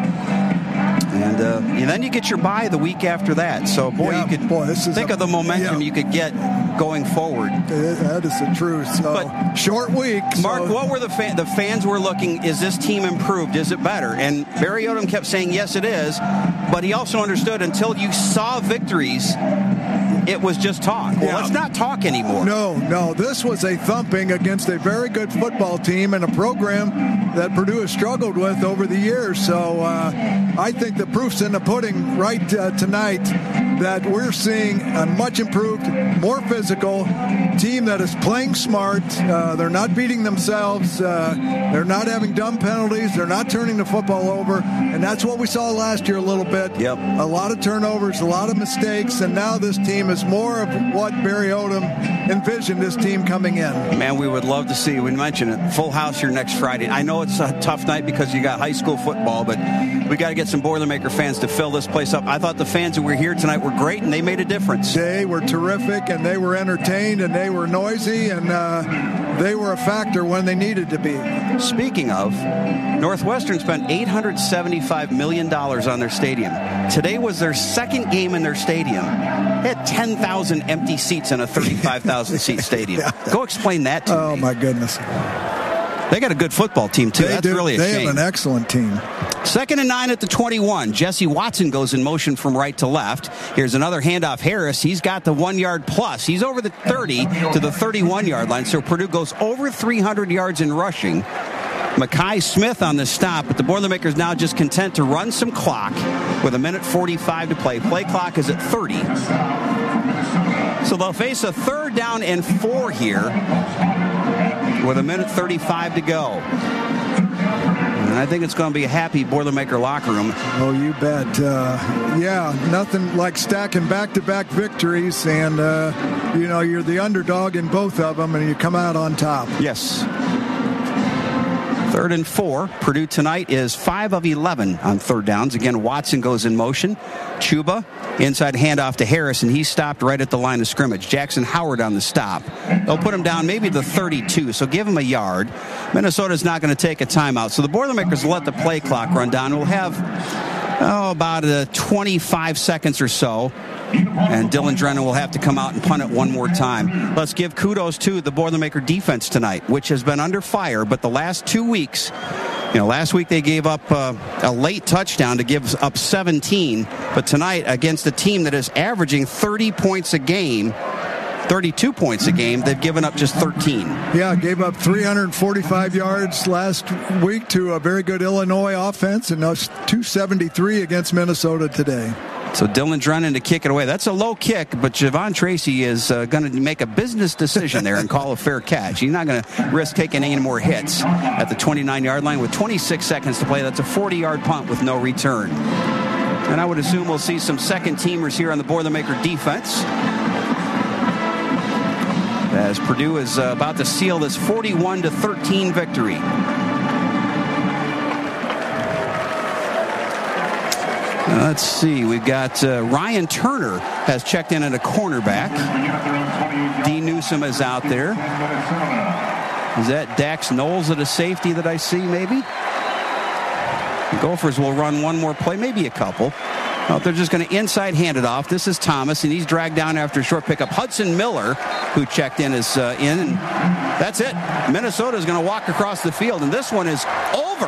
Speaker 1: And then you get your bye the week after that. So, you could think of the momentum you could get going forward.
Speaker 2: That is the truth. So, but short week.
Speaker 1: Mark, what were the fans were looking, is this team improved? Is it better? And Barry Odom kept saying, yes, it is. But he also understood until you saw victories, it was just talk. Well, it's not talk anymore.
Speaker 2: No. This was a thumping against a very good football team and a program that Purdue has struggled with over the years. So I think the proof's in the pudding right tonight that we're seeing a much improved, more physical team that is playing smart. They're not beating themselves. They're not having dumb penalties. They're not turning the football over. And that's what we saw last year a little bit.
Speaker 1: Yep.
Speaker 2: A lot of turnovers, a lot of mistakes. And now this team is more of what Barry Odom envisioned this team coming in.
Speaker 1: Man, we would love to see, we mentioned it, full house here next Friday. I know it's a tough night because you got high school football, but we got to get some Boilermaker fans to fill this place up. I thought the fans who were here tonight were great, and they made a difference.
Speaker 2: They were terrific, and they were entertained, and they were noisy, and they were a factor when they needed to be.
Speaker 1: Speaking of, Northwestern spent $875 million on their stadium. Today was their second game in their stadium. They had 10,000 empty seats in a 35,000-seat stadium. Go explain that to me.
Speaker 2: Oh, my goodness.
Speaker 1: They got a good football team, too. That's really a shame.
Speaker 2: They have an excellent team.
Speaker 1: 2nd and 9 at the 21. Jesse Watson goes in motion from right to left. Here's another handoff. Harris, he's got the 1 yard plus. He's over the 30 to the 31-yard line. So Purdue goes over 300 yards in rushing. Makai Smith on the stop, but the Boilermakers now just content to run some clock with 1:45 to play. Play clock is at 30. So they'll face a 3rd down and 4 here with 1:35 to go. And I think it's going to be a happy Boilermaker locker room.
Speaker 2: Oh, you bet. Nothing like stacking back-to-back victories, and, you're the underdog in both of them, and you come out on top.
Speaker 1: Yes. 3rd and 4. Purdue tonight is 5 of 11 on 3rd downs. Again, Watson goes in motion. Chuba, inside handoff to Harris, and he stopped right at the line of scrimmage. Jackson Howard on the stop. They'll put him down maybe the 32, so give him a yard. Minnesota's not going to take a timeout. So the Boilermakers let the play clock run down. We'll have about 25 seconds or so. And Dylan Drennan will have to come out and punt it one more time. Let's give kudos to the Boilermaker defense tonight, which has been under fire. But the last 2 weeks, last week they gave up a late touchdown to give up 17. But tonight, against a team that is averaging 30 points a game, 32 points a game, they've given up just 13.
Speaker 2: Yeah, gave up 345 yards last week to a very good Illinois offense, and now 273 against Minnesota today.
Speaker 1: So Dylan Drennan to kick it away. That's a low kick, but Javon Tracy is going to make a business decision there and call a fair catch. He's not going to risk taking any more hits at the 29-yard line with 26 seconds to play. That's a 40-yard punt with no return. And I would assume we'll see some second-teamers here on the Boilermaker defense, as Purdue is about to seal this 41-13 victory. Let's see. We've got Ryan Turner has checked in at a cornerback. D. Newsom is out there. Is that Dax Knowles at a safety that I see, maybe? The Gophers will run one more play, maybe a couple. Oh, they're just going to inside hand it off. This is Thomas, and he's dragged down after a short pickup. Hudson Miller, who checked in, is in, and that's it. Minnesota is going to walk across the field, and this one is over.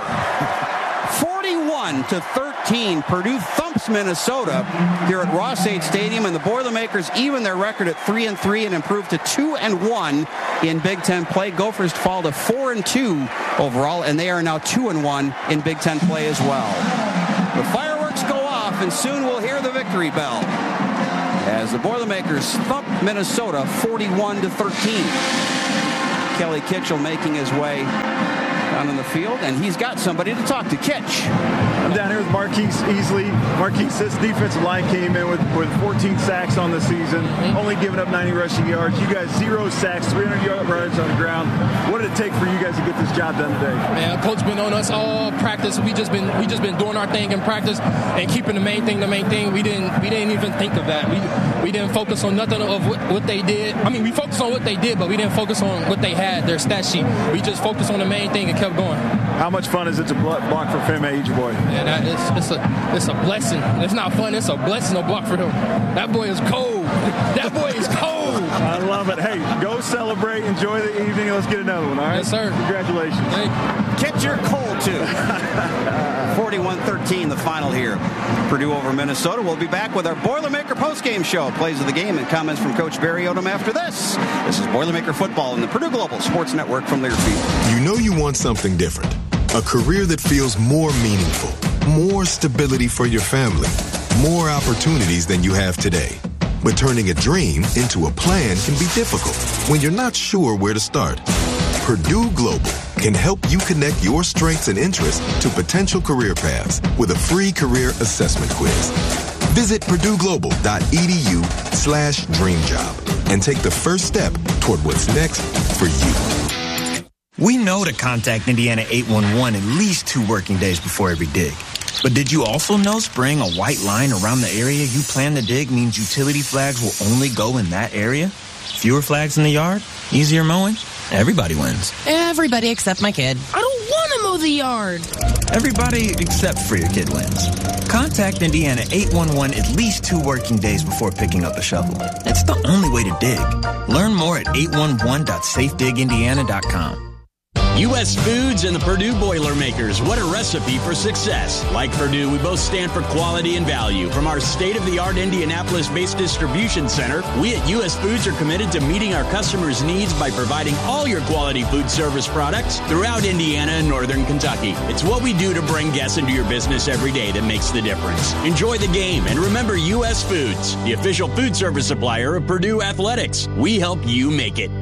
Speaker 1: 41-13. Purdue thumps Minnesota here at Ross-Ade Stadium, and the Boilermakers even their record at 3-3 and improve to 2-1 in Big Ten play. Gophers fall to 4-2 overall, and they are now 2-1 in Big Ten play as well. The fireworks go off, and soon we'll hear the victory bell as the Boilermakers thump Minnesota 41-13. Kelly Kitchell making his way down in the field, and he's got somebody to talk to. Kitch.
Speaker 8: I'm down here with Marquise Easley. Marquise, this defensive line came in with 14 sacks on the season, only giving up 90 rushing yards. You guys 0 sacks, 300 yards on the ground. What did it take for you guys to get this job done today?
Speaker 17: Man, coach been on us all practice. We just been doing our thing in practice and keeping the main thing. We didn't even think of that. We didn't focus on nothing of what they did. I mean, we focused on what they did, but we didn't focus on what they had, their stat sheet. We just focused on the main thing and kept going.
Speaker 8: How much fun is it to block for Femi Ejioboy?
Speaker 17: Yeah, it's a blessing. It's not fun. It's a blessing to block for him. That boy is cold. That boy is cold.
Speaker 8: I love it. Hey, go celebrate. Enjoy the evening. Let's get another one, all right?
Speaker 17: Yes, sir.
Speaker 8: Congratulations.
Speaker 1: Kitch, you're cold, too. 41-13, the final here. Purdue over Minnesota. We'll be back with our Boilermaker postgame show. Plays of the game and comments from Coach Barry Odom after this. This is Boilermaker Football in the Purdue Global Sports Network from Learfield.
Speaker 4: You know you want something different. A career that feels more meaningful. More stability for your family. More opportunities than you have today. But turning a dream into a plan can be difficult when you're not sure where to start. Purdue Global can help you connect your strengths and interests to potential career paths with a free career assessment quiz. Visit purdueglobal.edu/dreamjob and take the first step toward what's next for you.
Speaker 18: We know to contact Indiana 811 at least 2 working days before every dig. But did you also know spraying a white line around the area you plan to dig means utility flags will only go in that area? Fewer flags in the yard? Easier mowing? Everybody wins.
Speaker 19: Everybody except my kid. I don't want to mow the yard.
Speaker 18: Everybody except for your kid wins. Contact Indiana 811 at least 2 working days before picking up a shovel. It's the only way to dig. Learn more at 811.safedigindiana.com.
Speaker 14: U.S. Foods and the Purdue Boilermakers. What a recipe for success. Like Purdue, we both stand for quality and value. From our state-of-the-art Indianapolis-based distribution center, we at U.S. Foods are committed to meeting our customers' needs by providing all your quality food service products throughout Indiana and northern Kentucky. It's what we do to bring guests into your business every day that makes the difference. Enjoy the game, and remember U.S. Foods, the official food service supplier of Purdue Athletics. We help you make it.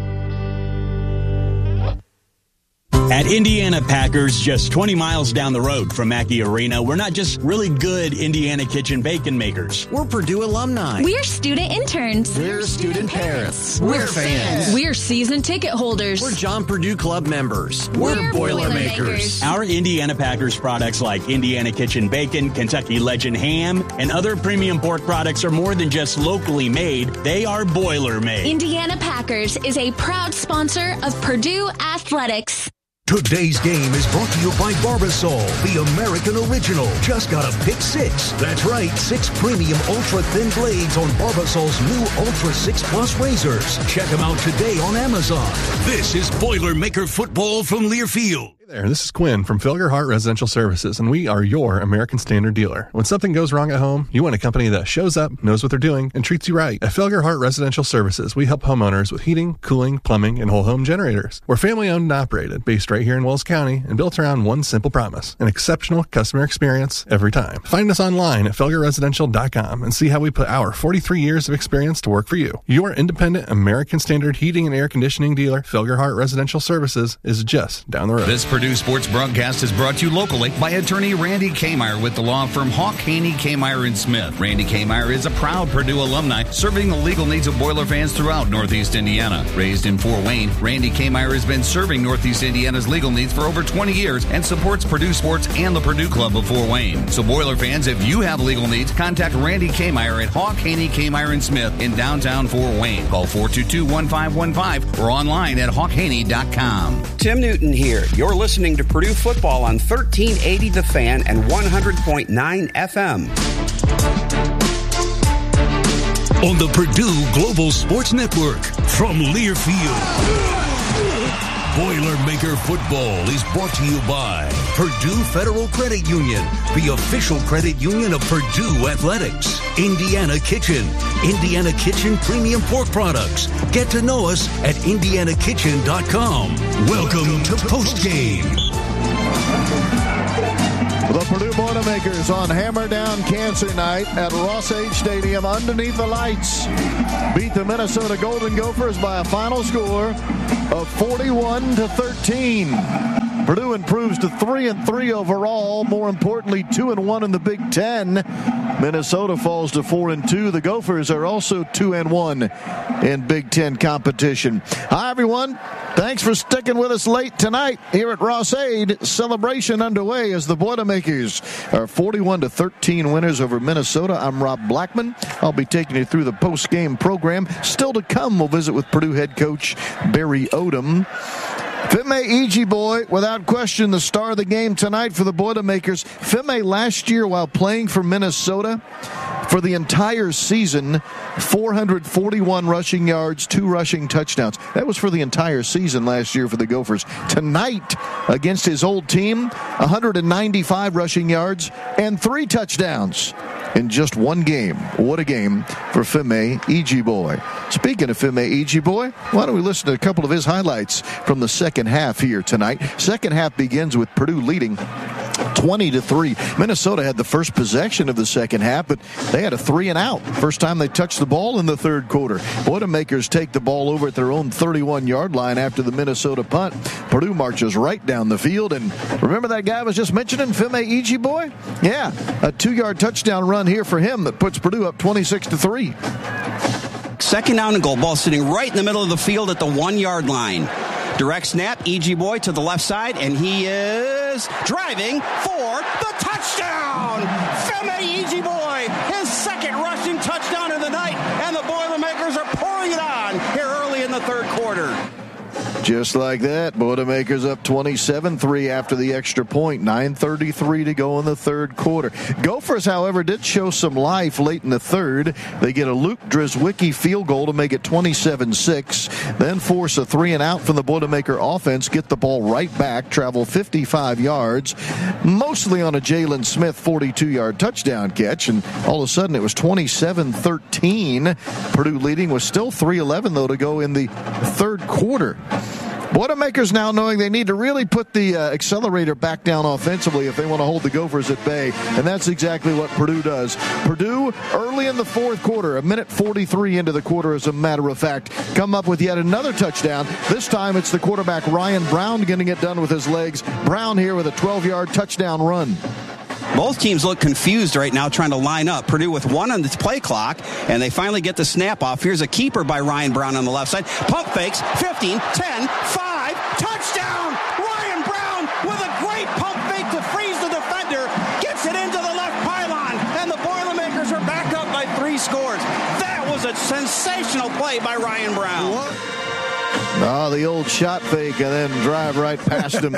Speaker 14: At Indiana Packers, just 20 miles down the road from Mackey Arena, we're not just really good Indiana kitchen bacon makers.
Speaker 20: We're Purdue alumni.
Speaker 21: We're student interns.
Speaker 20: We're student parents.
Speaker 21: We're fans. We're season ticket holders.
Speaker 20: We're John Purdue Club members. We're Boilermakers.
Speaker 14: Our Indiana Packers products like Indiana Kitchen Bacon, Kentucky Legend Ham, and other premium pork products are more than just locally made. They are Boiler-made.
Speaker 21: Indiana Packers is a proud sponsor of Purdue Athletics.
Speaker 16: Today's game is brought to you by Barbasol, the American original. Just got a pick 6. That's right, 6 premium ultra-thin blades on Barbasol's new Ultra 6 Plus razors. Check them out today on Amazon.
Speaker 9: This is Boilermaker Football from Learfield.
Speaker 11: Hey there, this is Quinn from Felger Hart Residential Services, and we are your American Standard dealer. When something goes wrong at home, you want a company that shows up, knows what they're doing, and treats you right. At Felger Hart Residential Services, we help homeowners with heating, cooling, plumbing, and whole home generators. We're family-owned and operated, based right here in Wells County, and built around one simple promise: an exceptional customer experience every time. Find us online at felgerresidential.com and see how we put our 43 years of experience to work for you. Your independent American Standard heating and air conditioning dealer, Felger Hart Residential Services, is just down the road.
Speaker 10: This Purdue Purdue Sports Broadcast is brought to you locally by attorney Randy Kmeyer with the law firm Hawk, Haney, Kmeyer & Smith. Randy Kmeyer is a proud Purdue alumni serving the legal needs of Boiler fans throughout Northeast Indiana. Raised in Fort Wayne, Randy Kmeyer has been serving Northeast Indiana's legal needs for over 20 years and supports Purdue sports and the Purdue Club of Fort Wayne. So Boiler fans, if you have legal needs, contact Randy Kmeyer at Hawk, Haney, Kmeyer & Smith in downtown Fort Wayne. Call 422-1515 or online at hawkhaney.com.
Speaker 12: Tim Newton here. You're listening to Purdue football on 1380 The Fan and 100.9 FM.
Speaker 9: On the Purdue Global Sports Network from Learfield. Boilermaker Football is brought to you by Purdue Federal Credit Union, the official credit union of Purdue Athletics. Indiana Kitchen, Indiana Kitchen Premium Pork Products. Get to know us at indianakitchen.com. Welcome to Postgame.
Speaker 7: The Purdue Boilermakers on Hammer Down Cancer Night at Ross-Age Stadium underneath the lights beat the Minnesota Golden Gophers by a final score of 41-13. Purdue improves to 3-3 overall. More importantly, 2-1 in the Big Ten. Minnesota falls to 4-2. The Gophers are also 2-1 in Big Ten competition. Hi, everyone. Thanks for sticking with us late tonight here at Ross-Ade. Celebration underway as the Boilermakers are 41-13 winners over Minnesota. I'm Rob Blackman. I'll be taking you through the post-game program. Still to come, we'll visit with Purdue head coach Barry Odom. Femi Ejigbo, without question, the star of the game tonight for the Boilermakers. Femi last year, while playing for Minnesota, for the entire season, 441 rushing yards, 2 rushing touchdowns. That was for the entire season last year for the Gophers. Tonight, against his old team, 195 rushing yards and 3 touchdowns in just one game. What a game for Femi Ejigbo. Speaking of Femi Ejigbo, why don't we listen to a couple of his highlights from the second half here tonight. Second half begins with Purdue leading 20-3. Minnesota had the first possession of the second half, but they had a 3-and-out. First time they touched the ball in the third quarter. Boilermakers take the ball over at their own 31-yard line after the Minnesota punt. Purdue marches right down the field, and remember that guy I was just mentioning, Femi Ejigbo? Yeah, a 2-yard touchdown run here for him that puts Purdue up 26-3.
Speaker 1: Second down and goal. Ball sitting right in the middle of the field at the 1-yard line. Direct snap, Ejigbo to the left side, and he is driving for the touchdown! Femi Ejigbo, his second rushing touchdown of the night, and the Boilermakers are pouring it on here early in the third quarter.
Speaker 7: Just like that, Boilermakers up 27-3 after the extra point. 9:33 to go in the third quarter. Gophers, however, did show some life late in the third. They get a Luke Drzwicki field goal to make it 27-6. Then force a 3-and-out from the Boilermaker offense. Get the ball right back. Travel 55 yards. Mostly on a Jalen Smith 42-yard touchdown catch. And all of a sudden it was 27-13. Purdue leading was still 3:11, though, to go in the third quarter. Boilermakers now knowing they need to really put the accelerator back down offensively if they want to hold the Gophers at bay, and that's exactly what Purdue does. Purdue, early in the fourth quarter, a minute 43 into the quarter, as a matter of fact, come up with yet another touchdown. This time it's the quarterback Ryan Brown getting it done with his legs. Brown here with a 12-yard touchdown run.
Speaker 1: Both teams look confused right now trying to line up. Purdue with 1 on the play clock, and they finally get the snap off. Here's a keeper by Ryan Brown on the left side. Pump fakes, 15, 10, 5, touchdown! Ryan Brown with a great pump fake to freeze the defender, gets it into the left pylon, and the Boilermakers are back up by 3 scores. That was a sensational play by Ryan Brown.
Speaker 7: What? The old shot fake and then drive right past him.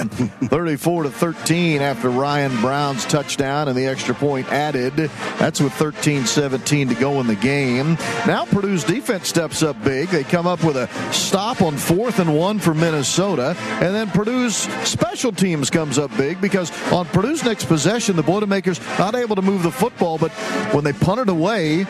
Speaker 7: 34-13 after Ryan Brown's touchdown and the extra point added. That's with 13-17 to go in the game. Now Purdue's defense steps up big. They come up with a stop on 4th and 1 for Minnesota. And then Purdue's special teams comes up big because on Purdue's next possession, the Boilermakers not able to move the football, but when they punt it away,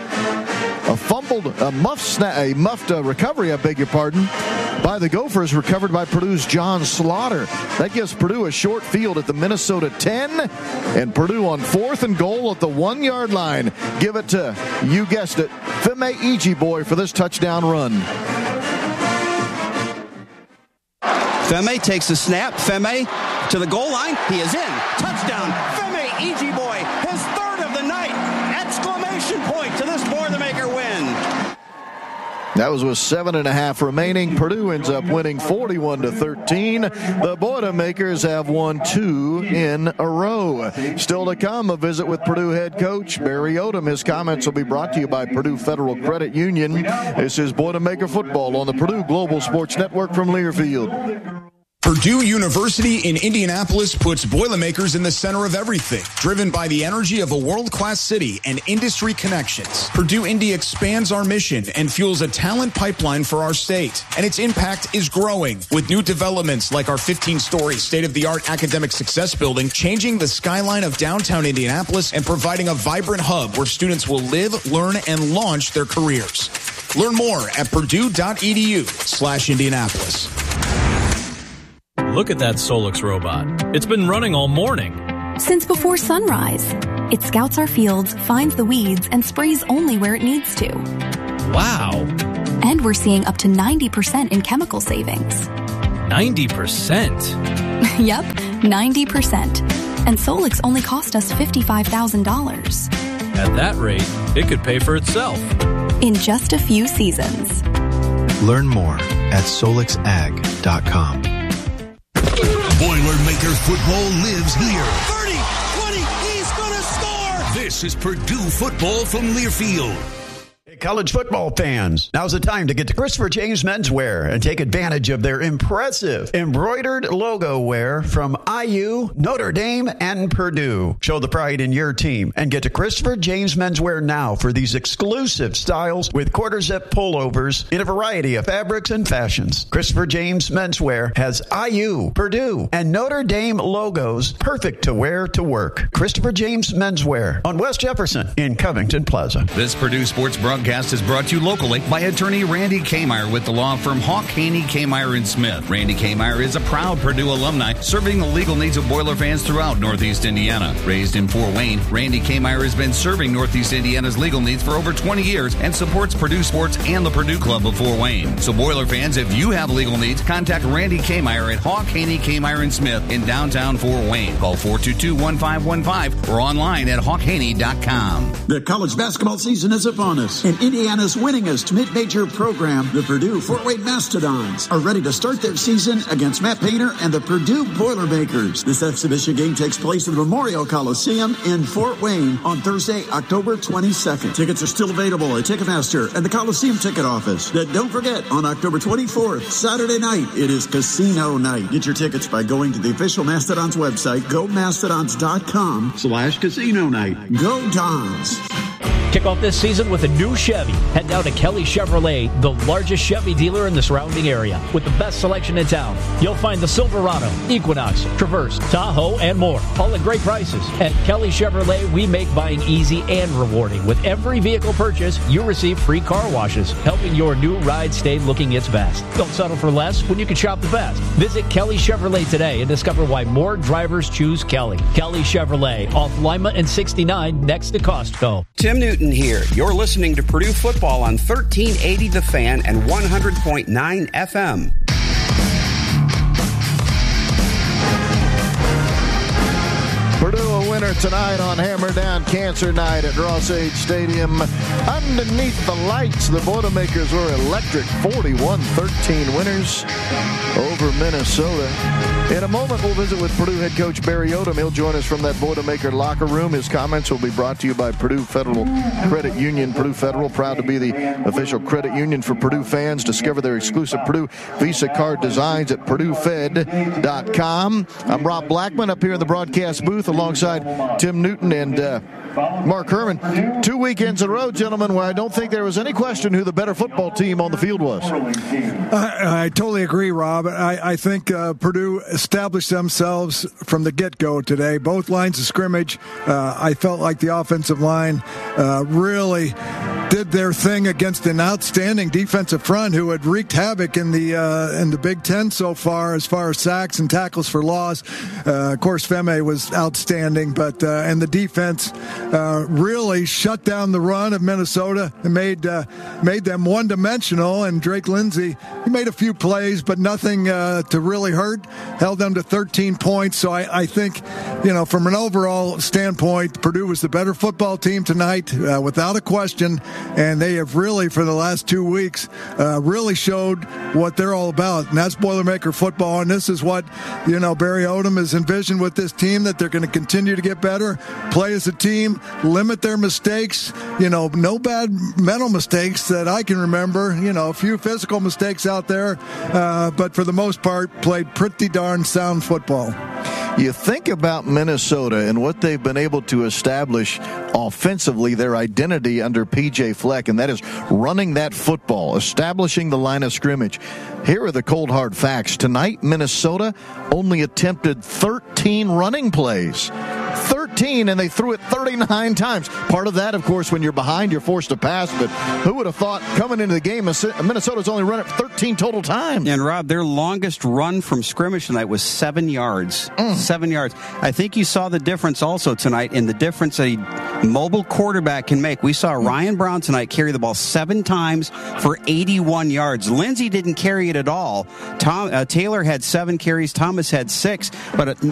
Speaker 7: a muffed recovery, I beg your pardon, by the Gophers, recovered by Purdue's John Slaughter. That gives Purdue a short field at the Minnesota 10, and Purdue on 4th and goal at the 1-yard line. Give it to, you guessed it, Femi Ejigbo for this touchdown run.
Speaker 1: Femi takes the snap. Femi to the goal line. He is in. Touchdown. Femi Ijiboy, his third of the night. Exclamation point to this Boilermaker win.
Speaker 7: That was with 7.5 remaining. Purdue ends up winning 41-13. The Boilermakers have won 2 in a row. Still to come, a visit with Purdue head coach Barry Odom. His comments will be brought to you by Purdue Federal Credit Union. This is Boilermaker football on the Purdue Global Sports Network from Learfield.
Speaker 3: Purdue University in Indianapolis puts Boilermakers in the center of everything. Driven by the energy of a world-class city and industry connections, Purdue Indy expands our mission and fuels a talent pipeline for our state. And its impact is growing with new developments like our 15-story state-of-the-art academic success building, changing the skyline of downtown Indianapolis and providing a vibrant hub where students will live, learn, and launch their careers. Learn more at purdue.edu/Indianapolis.
Speaker 22: Look at that Solix robot. It's been running all morning.
Speaker 23: Since before sunrise. It scouts our fields, finds the weeds, and sprays only where it needs to.
Speaker 22: Wow.
Speaker 23: And we're seeing up to 90% in chemical savings.
Speaker 22: 90%?
Speaker 23: Yep, 90%. And Solix only cost us $55,000.
Speaker 22: At that rate, it could pay for itself.
Speaker 23: In just a few seasons.
Speaker 24: Learn more at solixag.com.
Speaker 9: Boilermaker football lives here.
Speaker 25: 30, 20, he's going to score!
Speaker 9: This is Purdue football from Learfield.
Speaker 15: College football fans, now's the time to get to Christopher James Menswear and take advantage of their impressive embroidered logo wear from IU, Notre Dame, and Purdue. Show the pride in your team and get to Christopher James Menswear now for these exclusive styles with quarter zip pullovers in a variety of fabrics and fashions. Christopher James Menswear has IU, Purdue, and Notre Dame logos perfect to wear to work. Christopher James Menswear on West Jefferson in Covington Plaza.
Speaker 10: This Purdue Sports broadcast is brought to you locally by attorney Randy Kmeyer with the law firm Hawk, Haney, Kmeyer & Smith. Randy Kmeyer is a proud Purdue alumni serving the legal needs of Boiler fans throughout Northeast Indiana. Raised in Fort Wayne, Randy Kmeyer has been serving Northeast Indiana's legal needs for over 20 years and supports Purdue sports and the Purdue Club of Fort Wayne. So Boiler fans, if you have legal needs, contact Randy Kmeyer at Hawk, Haney, Kmeyer & Smith in downtown Fort Wayne. Call 422-1515 or online at hawkhaney.com.
Speaker 15: The college basketball season is upon us. And Indiana's winningest mid-major program, the Purdue Fort Wayne Mastodons, are ready to start their season against Matt Painter and the Purdue Boilermakers. This exhibition game takes place at the Memorial Coliseum in Fort Wayne on Thursday, October 22nd. Tickets are still available at Ticketmaster and the Coliseum Ticket Office. Then don't forget, on October 24th, Saturday night, it is Casino Night. Get your tickets by going to the official Mastodons website, gomastodons.com/casino night. Go Dons!
Speaker 26: Kick off this season with a new Chevy. Head down to Kelly Chevrolet, the largest Chevy dealer in the surrounding area, with the best selection in town. You'll find the Silverado, Equinox, Traverse, Tahoe, and more, all at great prices. At Kelly Chevrolet, we make buying easy and rewarding. With every vehicle purchase, you receive free car washes, helping your new ride stay looking its best. Don't settle for less when you can shop the best. Visit Kelly Chevrolet today and discover why more drivers choose Kelly. Kelly Chevrolet, off Lima and 69 next to Costco.
Speaker 12: Tim Newton here. You're listening to Purdue football on 1380 The Fan and 100.9 FM.
Speaker 7: Purdue a winner tonight on Hammer Down Cancer Night at Ross-Age Stadium. Underneath the lights, the Boilermakers were electric 41-13 winners over Minnesota. In a moment, we'll visit with Purdue head coach Barry Odom. He'll join us from that Boilermaker locker room. His comments will be brought to you by Purdue Federal Credit Union. Purdue Federal, proud to be the official credit union for Purdue fans. Discover their exclusive Purdue Visa card designs at PurdueFed.com. I'm Rob Blackman up here in the broadcast booth alongside Tim Newton and Mark Herman. 2 weekends in a row, gentlemen, where I don't think there was any question who the better football team on the field was.
Speaker 2: I totally agree, Rob. I think Purdue established themselves from the get-go today. Both lines of scrimmage, I felt like the offensive line really did their thing against an outstanding defensive front who had wreaked havoc in the Big Ten so far as sacks and tackles for loss. Of course, Femi was outstanding, but and the defense really shut down the run of Minnesota and made them one-dimensional. And Drake Lindsey, he made a few plays, but nothing to really hurt. Held them to 13 points. So I think, from an overall standpoint, Purdue was the better football team tonight, without a question. And they have really, for the last 2 weeks, really showed what they're all about. And that's Boilermaker football. And this is what, Barry Odom has envisioned with this team, that they're going to continue to get better, play as a team, limit their mistakes. No bad mental mistakes that I can remember. A few physical mistakes out there. But for the most part, played pretty darn sound football.
Speaker 7: You think about Minnesota and what they've been able to establish offensively, their identity under P.J. Fleck, and that is running that football, establishing the line of scrimmage. Here are the cold, hard facts. Tonight, Minnesota only attempted 13 running plays. 13, and they threw it 39 times. Part of that, of course, when you're behind, you're forced to pass, but who would have thought coming into the game, Minnesota's only run it 13 total times.
Speaker 1: And, Rob, their longest run from scrimmage tonight was 7 yards. 7 yards. I think you saw the difference also tonight in the difference that a mobile quarterback can make. We saw Ryan Brown tonight carry the ball 7 times for 81 yards. Lindsey didn't carry it at all. Taylor had 7 carries. Thomas had 6. But